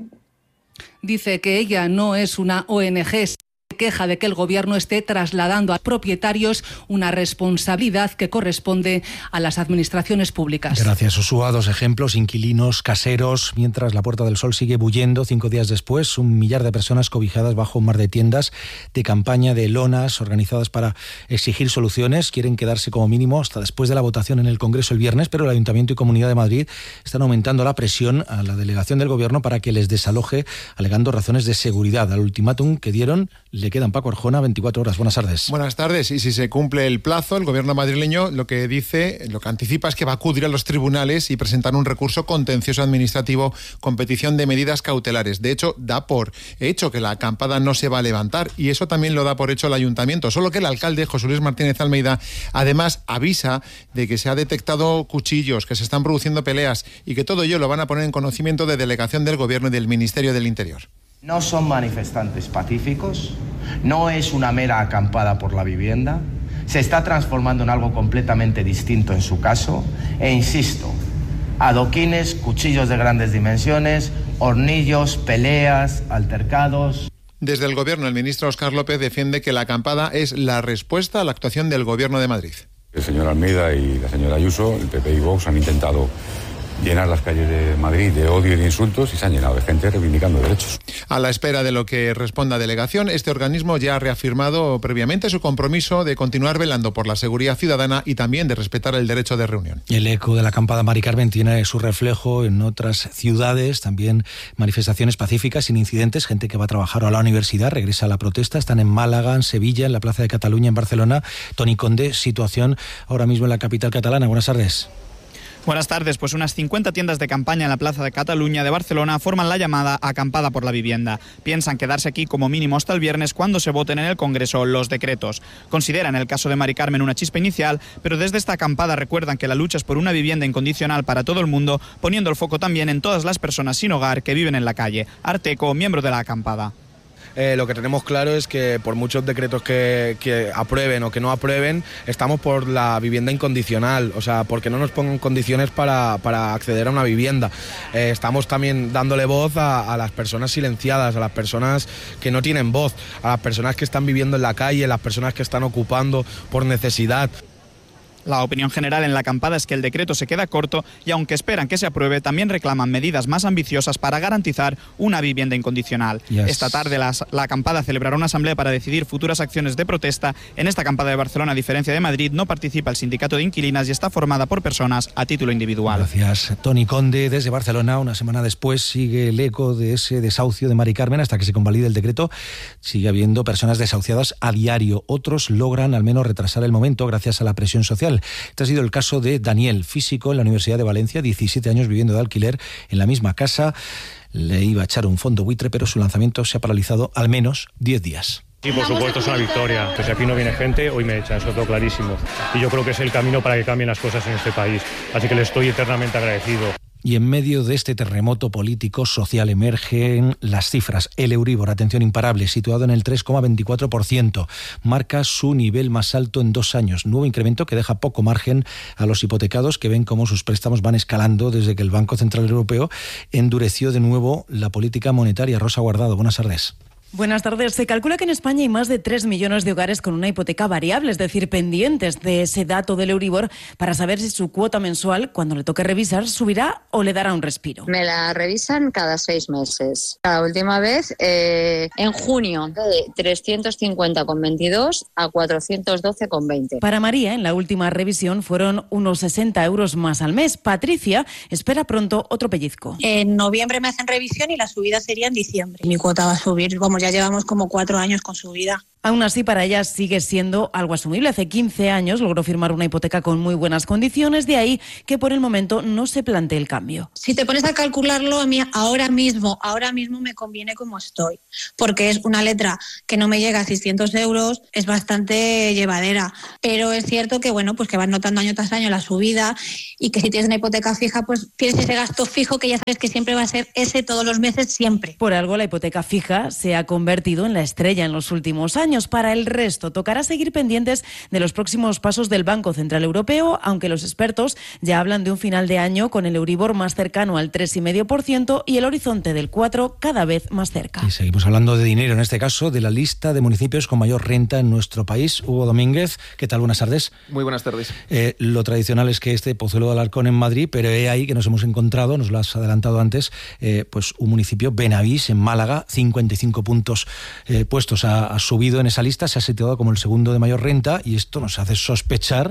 Dice que ella no es una ONG. Queja de que el gobierno esté trasladando a propietarios una responsabilidad que corresponde a las administraciones públicas. Gracias, Ushua. 2 ejemplos: inquilinos, caseros. Mientras la Puerta del Sol sigue bullendo, 5 días después, 1 millar de personas cobijadas bajo un mar de tiendas de campaña, de lonas organizadas para exigir soluciones. Quieren quedarse como mínimo hasta después de la votación en el Congreso el viernes, pero el Ayuntamiento y Comunidad de Madrid están aumentando la presión a la delegación del gobierno para que les desaloje, alegando razones de seguridad. Al ultimátum que dieron le quedan, Paco Arjona, 24 horas. Buenas tardes. Buenas tardes. Y si se cumple el plazo, el gobierno madrileño lo que anticipa es que va a acudir a los tribunales y presentar un recurso contencioso administrativo con petición de medidas cautelares. De hecho, da por hecho que la acampada no se va a levantar, y eso también lo da por hecho el ayuntamiento. Solo que el alcalde, José Luis Martínez Almeida, además avisa de que se ha detectado cuchillos, que se están produciendo peleas, y que todo ello lo van a poner en conocimiento de delegación del gobierno y del Ministerio del Interior. No son manifestantes pacíficos, no es una mera acampada por la vivienda, se está transformando en algo completamente distinto en su caso, e insisto, adoquines, cuchillos de grandes dimensiones, hornillos, peleas, altercados. Desde el gobierno, el ministro Óscar López defiende que la acampada es la respuesta a la actuación del gobierno de Madrid. El señor Almeida y la señora Ayuso, el PP y Vox, han intentado llenar las calles de Madrid de odio y de insultos, y se han llenado de gente reivindicando derechos. A la espera de lo que responda delegación, este organismo ya ha reafirmado previamente su compromiso de continuar velando por la seguridad ciudadana y también de respetar el derecho de reunión. El eco de la acampada Mari Carmen tiene su reflejo en otras ciudades, también manifestaciones pacíficas sin incidentes, gente que va a trabajar a la universidad, regresa a la protesta. Están en Málaga, en Sevilla, en la Plaza de Cataluña, en Barcelona. Toni Conde, situación ahora mismo en la capital catalana. Buenas tardes. Buenas tardes. Pues unas 50 tiendas de campaña en la Plaza de Cataluña de Barcelona forman la llamada acampada por la vivienda. Piensan quedarse aquí como mínimo hasta el viernes, cuando se voten en el Congreso los decretos. Consideran el caso de Mari Carmen una chispa inicial, pero desde esta acampada recuerdan que la lucha es por una vivienda incondicional para todo el mundo, poniendo el foco también en todas las personas sin hogar que viven en la calle. Arteco, miembro de la acampada. Lo que tenemos claro es que por muchos decretos que aprueben o que no aprueben, estamos por la vivienda incondicional, o sea, porque no nos pongan condiciones para acceder a una vivienda. Estamos también dándole voz a las personas silenciadas, a las personas que no tienen voz, a las personas que están viviendo en la calle, a las personas que están ocupando por necesidad. La opinión general en la acampada es que el decreto se queda corto, y aunque esperan que se apruebe, también reclaman medidas más ambiciosas para garantizar una vivienda incondicional. Esta tarde la acampada celebrará una asamblea para decidir futuras acciones de protesta. En esta acampada de Barcelona, a diferencia de Madrid, no participa el sindicato de inquilinas y está formada por personas a título individual. Gracias, Toni Conde. Desde Barcelona, una semana después, sigue el eco de ese desahucio de Mari Carmen. Hasta que se convalide el decreto, sigue habiendo personas desahuciadas a diario. Otros logran al menos retrasar el momento gracias a la presión social. Este ha sido el caso de Daniel, físico en la Universidad de Valencia, 17 años viviendo de alquiler en la misma casa. Le iba a echar un fondo buitre, pero su lanzamiento se ha paralizado al menos 10 días. Sí, por supuesto, es una victoria. Que si aquí no viene gente, hoy me echan, eso es todo clarísimo. Y yo creo que es el camino para que cambien las cosas en este país. Así que le estoy eternamente agradecido. Y en medio de este terremoto político social emergen las cifras. El Euribor, atención, imparable, situado en el 3,24%, marca su nivel más alto en 2 años. Nuevo incremento que deja poco margen a los hipotecados, que ven cómo sus préstamos van escalando desde que el Banco Central Europeo endureció de nuevo la política monetaria. Rosa Guardado, buenas tardes. Buenas tardes. Se calcula que en España hay más de 3 millones de hogares con una hipoteca variable, es decir, pendientes de ese dato del Euribor para saber si su cuota mensual, cuando le toque revisar, subirá o le dará un respiro. Me la revisan cada 6 meses. La última vez en junio, de 350,22 a 412,20. Para María, en la última revisión fueron unos 60 euros más al mes. Patricia espera pronto otro pellizco. En noviembre me hacen revisión y la subida sería en diciembre. Mi cuota va a subir, ya llevamos como 4 años con subida. Aún así, para ella sigue siendo algo asumible. Hace 15 años logró firmar una hipoteca con muy buenas condiciones, de ahí que por el momento no se plantee el cambio. Si te pones a calcularlo, a mí ahora mismo me conviene como estoy, porque es una letra que no me llega a 600 euros, es bastante llevadera, pero es cierto que pues que vas notando año tras año la subida y que si tienes una hipoteca fija, pues tienes ese gasto fijo que ya sabes que siempre va a ser ese todos los meses, siempre. Por algo la hipoteca fija se ha convertido en la estrella en los últimos años. Para el resto, tocará seguir pendientes de los próximos pasos del Banco Central Europeo, aunque los expertos ya hablan de un final de año con el Euribor más cercano al 3,5% y el horizonte del 4% cada vez más cerca. Y seguimos hablando de dinero, en este caso de la lista de municipios con mayor renta en nuestro país. Hugo Domínguez, ¿qué tal? Buenas tardes. Muy buenas tardes. Lo tradicional es que Pozuelo de Alarcón en Madrid, pero he ahí que nos hemos encontrado, nos lo has adelantado antes, pues un municipio, Benavís, en Málaga, 55 puntos puestos ha subido en esa lista, se ha situado como el segundo de mayor renta y esto nos hace sospechar,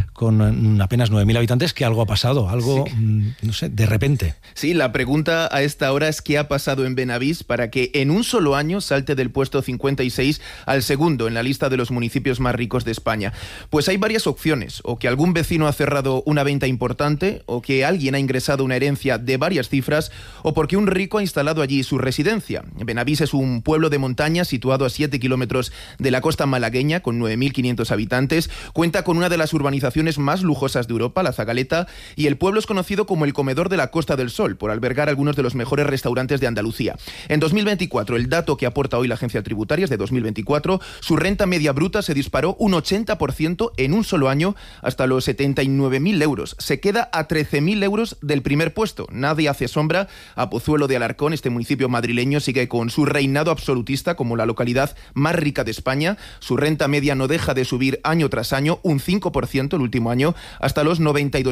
con apenas 9.000 habitantes, que algo ha pasado, algo, no sé, de repente. Sí, la pregunta a esta hora es qué ha pasado en Benavís para que en un solo año salte del puesto 56 al segundo en la lista de los municipios más ricos de España. Pues hay varias opciones, o que algún vecino ha cerrado una venta importante, o que alguien ha ingresado una herencia de varias cifras, o porque un rico ha instalado allí su residencia. Benavís es un pueblo de montaña situado a 7 kilómetros de la costa malagueña, con 9.500 habitantes, cuenta con una de las urbanizaciones más lujosas de Europa, la Zagaleta, y el pueblo es conocido como el comedor de la Costa del Sol, por albergar algunos de los mejores restaurantes de Andalucía. En 2024, el dato que aporta hoy la agencia tributaria es de 2024, su renta media bruta se disparó un 80% en un solo año, hasta los 79.000 euros. Se queda a 13.000 euros del primer puesto. Nadie hace sombra a Pozuelo de Alarcón. Este municipio madrileño sigue con su reinado absolutista como la localidad más rica de España. Su renta media no deja de subir año tras año, un 5% el último año, hasta los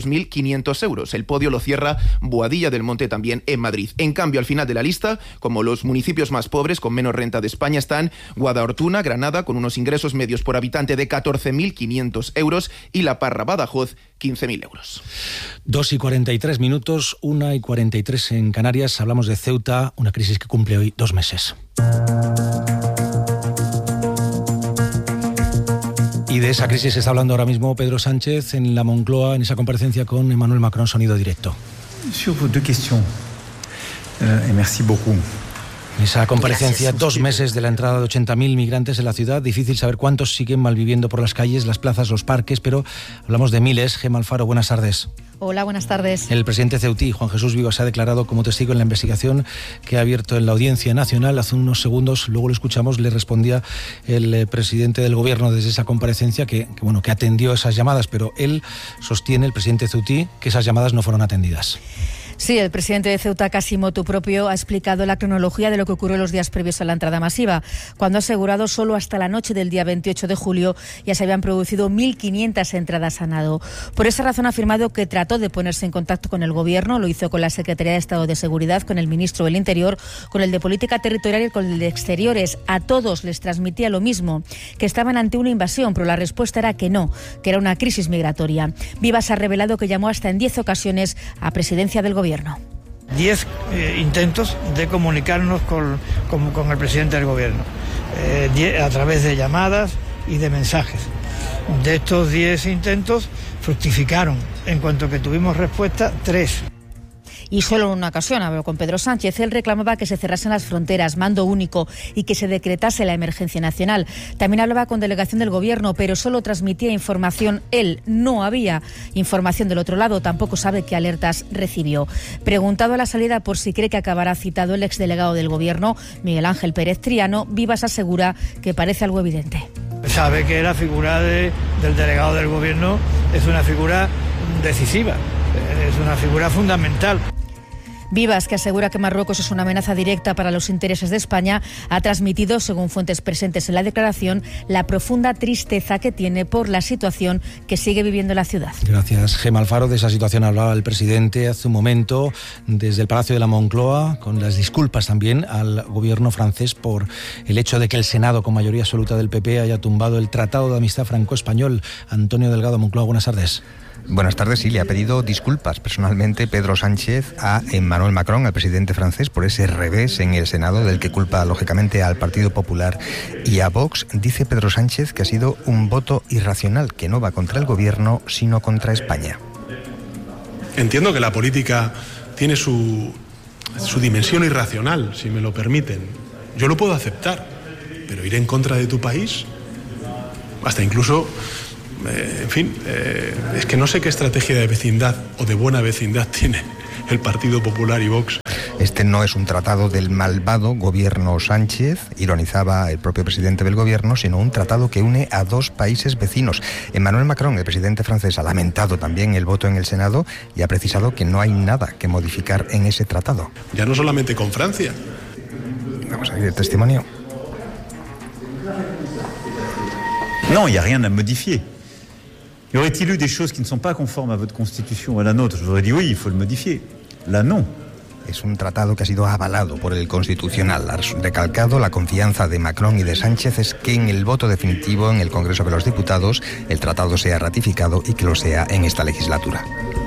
92.500 euros. El podio lo cierra Boadilla del Monte, también en Madrid. En cambio, al final de la lista, como los municipios más pobres con menos renta de España, están Guadalhortuna, Granada, con unos ingresos medios por habitante de 14.500 euros, y La Parra, Badajoz, 15.000 euros. 2:43 minutos, 1:43 en Canarias. Hablamos de Ceuta, una crisis que cumple hoy 2 meses. Y de esa crisis se está hablando ahora mismo Pedro Sánchez en la Moncloa, en esa comparecencia con Emmanuel Macron, sonido directo. Sur vos deux questions, et merci beaucoup. En esa comparecencia, 2 meses de la entrada de 80.000 migrantes en la ciudad. Difícil saber cuántos siguen malviviendo por las calles, las plazas, los parques, pero hablamos de miles. Gemma Alfaro, buenas tardes. Hola, buenas tardes. El presidente ceutí, Juan Jesús Vivas, se ha declarado como testigo en la investigación que ha abierto en la Audiencia Nacional. Hace unos segundos, luego lo escuchamos, le respondía el presidente del Gobierno desde esa comparecencia que atendió esas llamadas, pero él sostiene, el presidente ceutí, que esas llamadas no fueron atendidas. Sí, el presidente de Ceuta, Casi Motu Propio, ha explicado la cronología de lo que ocurrió los días previos a la entrada masiva, cuando ha asegurado solo hasta la noche del día 28 de julio ya se habían producido 1.500 entradas a nado. Por esa razón ha afirmado que trató de ponerse en contacto con el Gobierno, lo hizo con la Secretaría de Estado de Seguridad, con el ministro del Interior, con el de Política Territorial y con el de Exteriores. A todos les transmitía lo mismo, que estaban ante una invasión, pero la respuesta era que no, que era una crisis migratoria. Vivas ha revelado que llamó hasta en 10 ocasiones a presidencia del Gobierno. 10 intentos de comunicarnos con el presidente del Gobierno, a través de llamadas y de mensajes. De estos 10 intentos fructificaron, en cuanto que tuvimos respuesta, 3. Y solo en una ocasión habló con Pedro Sánchez. Él reclamaba que se cerrasen las fronteras, mando único, y que se decretase la emergencia nacional. También hablaba con delegación del Gobierno, pero solo transmitía información él. No había información del otro lado, tampoco sabe qué alertas recibió. Preguntado a la salida por si cree que acabará citado el exdelegado del Gobierno, Miguel Ángel Pérez Triano, Vivas asegura que parece algo evidente. Sabe que la figura del delegado del Gobierno es una figura decisiva, es una figura fundamental. Vivas, que asegura que Marruecos es una amenaza directa para los intereses de España, ha transmitido, según fuentes presentes en la declaración, la profunda tristeza que tiene por la situación que sigue viviendo la ciudad. Gracias, Gemma Alfaro. De esa situación hablaba el presidente hace un momento desde el Palacio de la Moncloa, con las disculpas también al gobierno francés por el hecho de que el Senado, con mayoría absoluta del PP, haya tumbado el Tratado de Amistad Franco-Español. Antonio Delgado, Moncloa, buenas tardes. Buenas tardes. Sí, le ha pedido disculpas personalmente Pedro Sánchez a Emmanuel Macron, al presidente francés, por ese revés en el Senado, del que culpa lógicamente al Partido Popular y a Vox. Dice Pedro Sánchez que ha sido un voto irracional, que no va contra el gobierno, sino contra España. Entiendo que la política tiene su dimensión irracional, si me lo permiten. Yo lo puedo aceptar, pero ir en contra de tu país, hasta incluso... en fin, es que no sé qué estrategia de vecindad o de buena vecindad tiene el Partido Popular y Vox. Este no es un tratado del malvado gobierno Sánchez, ironizaba el propio presidente del gobierno, sino un tratado que une a dos países vecinos. Emmanuel Macron, el presidente francés, ha lamentado también el voto en el Senado y ha precisado que no hay nada que modificar en ese tratado. Ya no solamente con Francia. Vamos a ver el testimonio. No, il n'y a rien à modifier. Y aurait-il eu des choses qui ne sont pas conformes à votre constitution ou à la nôtre? Je vous aurais dit oui, il faut le modifier. Là, non. Es un tratado que ha sido avalado por el Constitucional. Ha recalcado la confianza de Macron y de Sánchez es que en el voto definitivo en el Congreso de los Diputados el tratado sea ratificado y que lo sea en esta legislatura.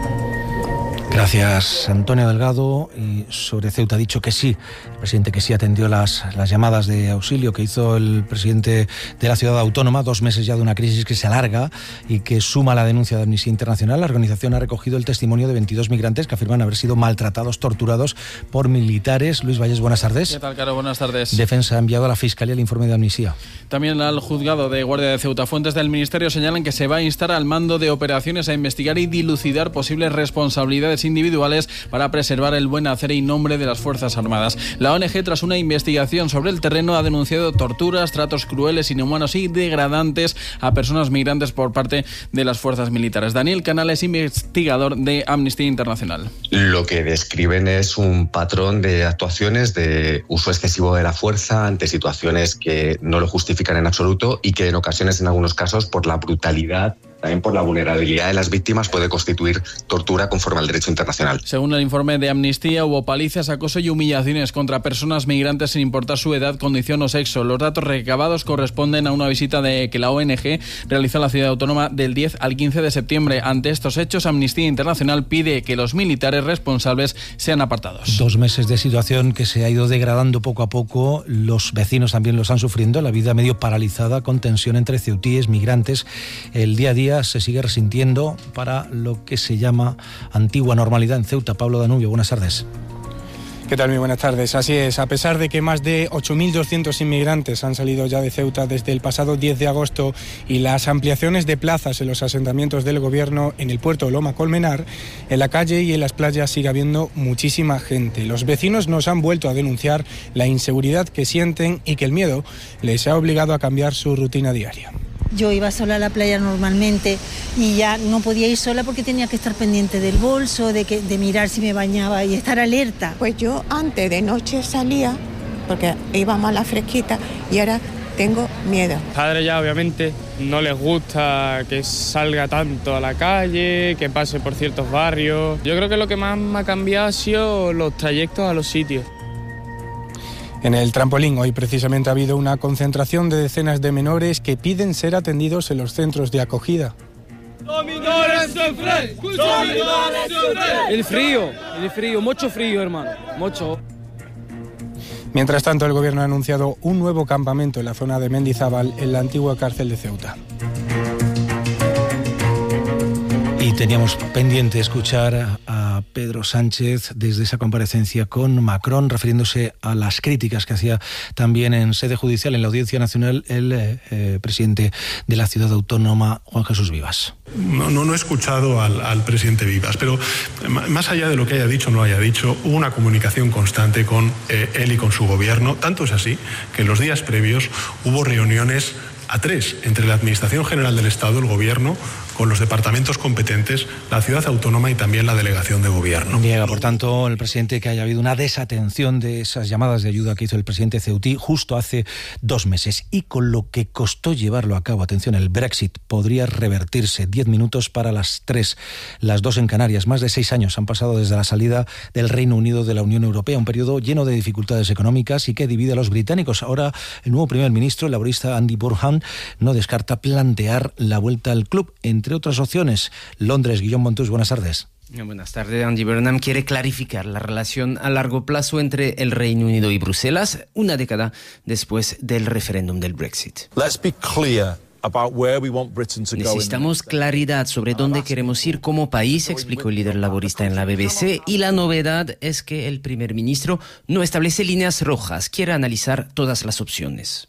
Gracias, Antonio Delgado. Y sobre Ceuta ha dicho que sí, el presidente que sí atendió las llamadas de auxilio que hizo el presidente de la ciudad autónoma, 2 meses ya de una crisis que se alarga y que suma la denuncia de Amnistía Internacional. La organización ha recogido el testimonio de 22 migrantes que afirman haber sido maltratados, torturados por militares. Luis Valles, buenas tardes. ¿Qué tal, Caro? Buenas tardes. Defensa ha enviado a la Fiscalía el informe de Amnistía. También al juzgado de guardia de Ceuta. Fuentes del Ministerio señalan que se va a instar al mando de operaciones a investigar y dilucidar posibles responsabilidades individuales para preservar el buen hacer y nombre de las Fuerzas Armadas. La ONG, tras una investigación sobre el terreno, ha denunciado torturas, tratos crueles, inhumanos y degradantes a personas migrantes por parte de las fuerzas militares. Daniel Canales, investigador de Amnistía Internacional. Lo que describen es un patrón de actuaciones de uso excesivo de la fuerza ante situaciones que no lo justifican en absoluto y que en ocasiones, en algunos casos, por la brutalidad, también por la vulnerabilidad de las víctimas, puede constituir tortura conforme al derecho internacional. Según el informe de Amnistía, hubo palizas, acoso y humillaciones contra personas migrantes sin importar su edad, condición o sexo. Los datos recabados corresponden a una visita que la ONG realizó a la ciudad autónoma del 10 al 15 de septiembre. Ante estos hechos, Amnistía Internacional pide que los militares responsables sean apartados. 2 meses de situación que se ha ido degradando poco a poco. Los vecinos también lo están sufriendo. La vida medio paralizada, con tensión entre ceutíes, migrantes. El día a día se sigue resintiendo para lo que se llama antigua normalidad en Ceuta. Pablo Danubio, buenas tardes. ¿Qué tal? Muy buenas tardes. Así es, a pesar de que más de 8.200 inmigrantes han salido ya de Ceuta desde el pasado 10 de agosto y las ampliaciones de plazas en los asentamientos del gobierno en el puerto de Loma Colmenar, en la calle y en las playas sigue habiendo muchísima gente. Los vecinos nos han vuelto a denunciar la inseguridad que sienten y que el miedo les ha obligado a cambiar su rutina diaria. Yo iba sola a la playa normalmente y ya no podía ir sola porque tenía que estar pendiente del bolso, de mirar si me bañaba y estar alerta. Pues yo antes de noche salía porque íbamos a la fresquita y ahora tengo miedo. Padres ya obviamente no les gusta que salga tanto a la calle, que pase por ciertos barrios. Yo creo que lo que más me ha cambiado ha sido los trayectos a los sitios. En el trampolín hoy precisamente ha habido una concentración de decenas de menores que piden ser atendidos en los centros de acogida. El frío, mucho frío, hermano, mucho. Mientras tanto, el gobierno ha anunciado un nuevo campamento en la zona de Mendizábal, en la antigua cárcel de Ceuta. Y teníamos pendiente escuchar a Pedro Sánchez desde esa comparecencia con Macron, refiriéndose a las críticas que hacía también en sede judicial, en la Audiencia Nacional, el presidente de la ciudad autónoma, Juan Jesús Vivas. No he escuchado al presidente Vivas, pero más allá de lo que haya dicho o no haya dicho, hubo una comunicación constante con él y con su gobierno. Tanto es así que en los días previos hubo reuniones a 3 entre la Administración General del Estado, el Gobierno, con los departamentos competentes, la ciudad autónoma y también la delegación de gobierno. Niega, por tanto, el presidente que haya habido una desatención de esas llamadas de ayuda que hizo el presidente Ceutí justo hace 2 meses. Y con lo que costó llevarlo a cabo, atención, el Brexit podría revertirse. 10 minutos para las 3, las 2 en Canarias. Más de 6 años han pasado desde la salida del Reino Unido de la Unión Europea, un periodo lleno de dificultades económicas y que divide a los británicos. Ahora, el nuevo primer ministro, el laborista Andy Burnham, no descarta plantear la vuelta al club, entre otras opciones. Londres, Guillaume Montus, buenas tardes. Buenas tardes. Andy Burnham quiere clarificar la relación a largo plazo entre el Reino Unido y Bruselas, una década después del referéndum del Brexit. Let's be clear. Necesitamos claridad sobre dónde queremos ir como país, explicó el líder laborista en la BBC, y la novedad es que el primer ministro no establece líneas rojas, quiere analizar todas las opciones.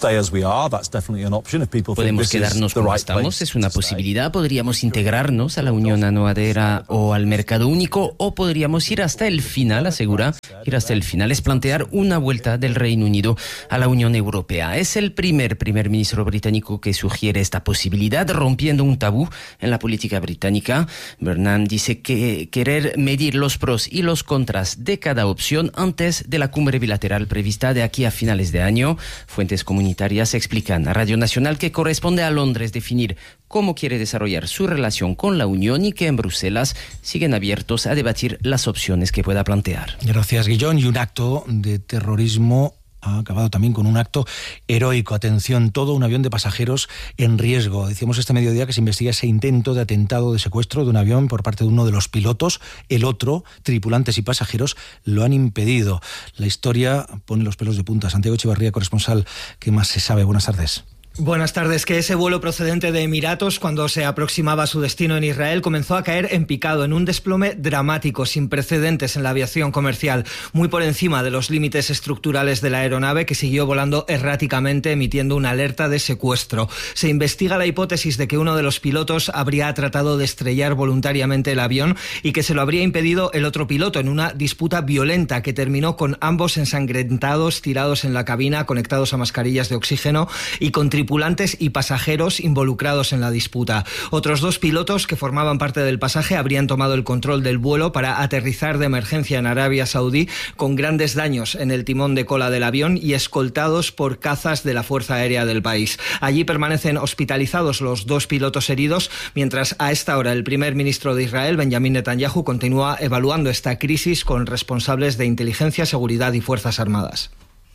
Podemos quedarnos como estamos, es una posibilidad, podríamos integrarnos a la Unión Aduanera o al mercado único, o podríamos ir hasta el final, asegura. Ir hasta el final es plantear una vuelta del Reino Unido a la Unión Europea. Es el primer ministro británico que sugiere esta posibilidad, rompiendo un tabú en la política británica. Burnham dice que querer medir los pros y los contras de cada opción antes de la cumbre bilateral prevista de aquí a finales de año. Fuentes comunitarias explican a Radio Nacional que corresponde a Londres definir cómo quiere desarrollar su relación con la Unión y que en Bruselas siguen abiertos a debatir las opciones que pueda plantear. Gracias, Guillón. Y un acto de terrorismo ha acabado también con un acto heroico. Atención, todo un avión de pasajeros en riesgo. Decíamos este mediodía que se investiga ese intento de atentado, de secuestro de un avión por parte de uno de los pilotos. El otro, tripulantes y pasajeros, lo han impedido. La historia pone los pelos de punta. Santiago Echevarría, corresponsal, ¿qué más se sabe? Buenas tardes. Buenas tardes. Que ese vuelo procedente de Emiratos, cuando se aproximaba a su destino en Israel, comenzó a caer en picado, en un desplome dramático, sin precedentes en la aviación comercial, muy por encima de los límites estructurales de la aeronave, que siguió volando erráticamente, emitiendo una alerta de secuestro. Se investiga la hipótesis de que uno de los pilotos habría tratado de estrellar voluntariamente el avión y que se lo habría impedido el otro piloto en una disputa violenta que terminó con ambos ensangrentados, tirados en la cabina, conectados a mascarillas de oxígeno y con tripulantes y pasajeros involucrados en la disputa. Otros 2 pilotos que formaban parte del pasaje habrían tomado el control del vuelo para aterrizar de emergencia en Arabia Saudí, con grandes daños en el timón de cola del avión y escoltados por cazas de la Fuerza Aérea del país. Allí permanecen hospitalizados los 2 pilotos heridos, mientras a esta hora el primer ministro de Israel, Benjamin Netanyahu, continúa evaluando esta crisis con responsables de inteligencia, seguridad y fuerzas armadas.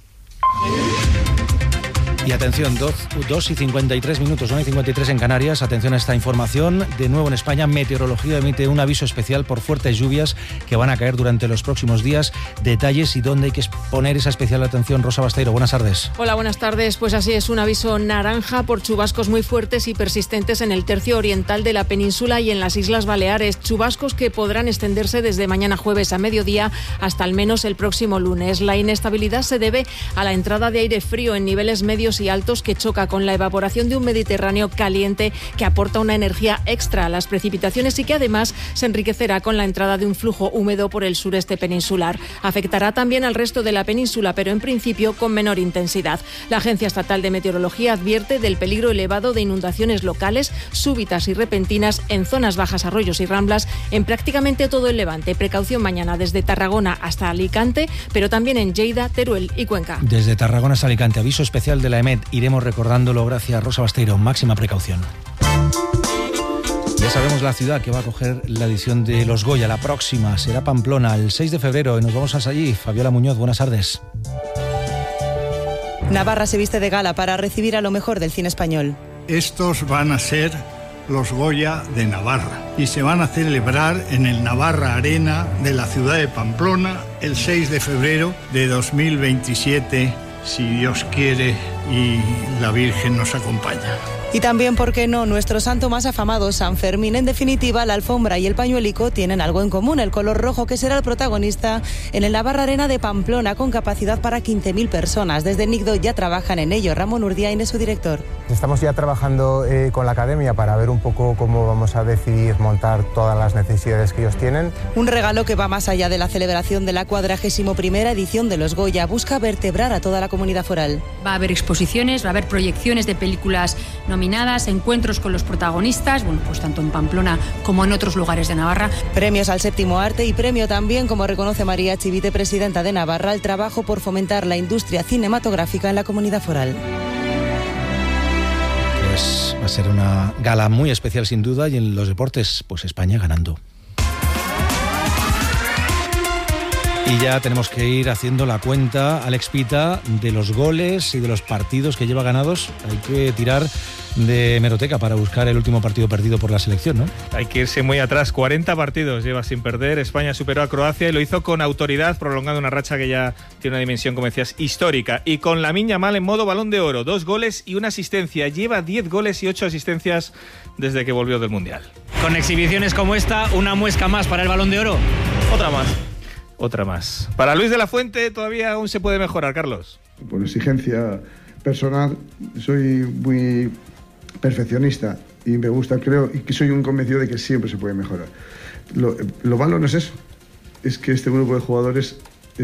Y atención, 2 y 53 minutos, 1 y 53 en Canarias. Atención a esta información. De nuevo en España, Meteorología emite un aviso especial por fuertes lluvias que van a caer durante los próximos días. Detalles y dónde hay que poner esa especial atención. Rosa Basteiro, buenas tardes. Hola, buenas tardes. Pues así es, un aviso naranja por chubascos muy fuertes y persistentes en el tercio oriental de la península y en las Islas Baleares. Chubascos que podrán extenderse desde mañana jueves a mediodía hasta al menos el próximo lunes. La inestabilidad se debe a la entrada de aire frío en niveles medios y altos que choca con la evaporación de un Mediterráneo caliente que aporta una energía extra a las precipitaciones y que además se enriquecerá con la entrada de un flujo húmedo por el sureste peninsular. Afectará también al resto de la península, pero en principio con menor intensidad. La Agencia Estatal de Meteorología advierte del peligro elevado de inundaciones locales, súbitas y repentinas en zonas bajas, arroyos y ramblas en prácticamente todo el Levante. Precaución mañana desde Tarragona hasta Alicante, pero también en Lleida, Teruel y Cuenca. Desde Tarragona hasta Alicante, aviso especial de la EMET. Iremos recordándolo, gracias Rosa Basteiro. Máxima precaución. Ya sabemos la ciudad que va a coger la edición de Los Goya. La próxima será Pamplona, el 6 de febrero. Y nos vamos hasta allí. Fabiola Muñoz, buenas tardes. Navarra se viste de gala para recibir a lo mejor del cine español. Estos van a ser los Goya de Navarra y se van a celebrar en el Navarra Arena de la ciudad de Pamplona el 6 de febrero de 2027, si Dios quiere y la Virgen nos acompaña. Y también, ¿por qué no?, nuestro santo más afamado, San Fermín. En definitiva, la alfombra y el pañuelico tienen algo en común, el color rojo, que será el protagonista en el Navarra Arena de Pamplona, con capacidad para 15.000 personas. Desde NICDO ya trabajan en ello. Ramón Urdiain es su director. Estamos ya trabajando con la academia para ver un poco cómo vamos a decidir montar todas las necesidades que ellos tienen. Un regalo que va más allá de la celebración de la 41ª edición de los Goya. Busca vertebrar a toda la comunidad foral. Va a haber exposiciones, va a haber proyecciones de películas nominadas caminadas, encuentros con los protagonistas, bueno, pues tanto en Pamplona como en otros lugares de Navarra. Premios al séptimo arte y premio también, como reconoce María Chivite, presidenta de Navarra, al trabajo por fomentar la industria cinematográfica en la comunidad foral. Pues va a ser una gala muy especial sin duda, y en los deportes, pues España ganando. Y ya tenemos que ir haciendo la cuenta, Alex Pita, de los goles y de los partidos que lleva ganados. Hay que tirar de hemeroteca para buscar el último partido perdido por la selección, ¿no? Hay que irse muy atrás. 40 partidos lleva sin perder. España superó a Croacia y lo hizo con autoridad, prolongando una racha que ya tiene una dimensión, como decías, histórica. Y con Lamine Yamal en modo Balón de Oro. 2 goles y 1 asistencia. Lleva 10 goles y 8 asistencias desde que volvió del Mundial. Con exhibiciones como esta, una muesca más para el Balón de Oro. Otra más. Para Luis de la Fuente todavía aún se puede mejorar, Carlos. Por exigencia personal, soy muy perfeccionista y me gusta, creo, y que soy un convencido de que siempre se puede mejorar. Lo malo no es eso, es que este grupo de jugadores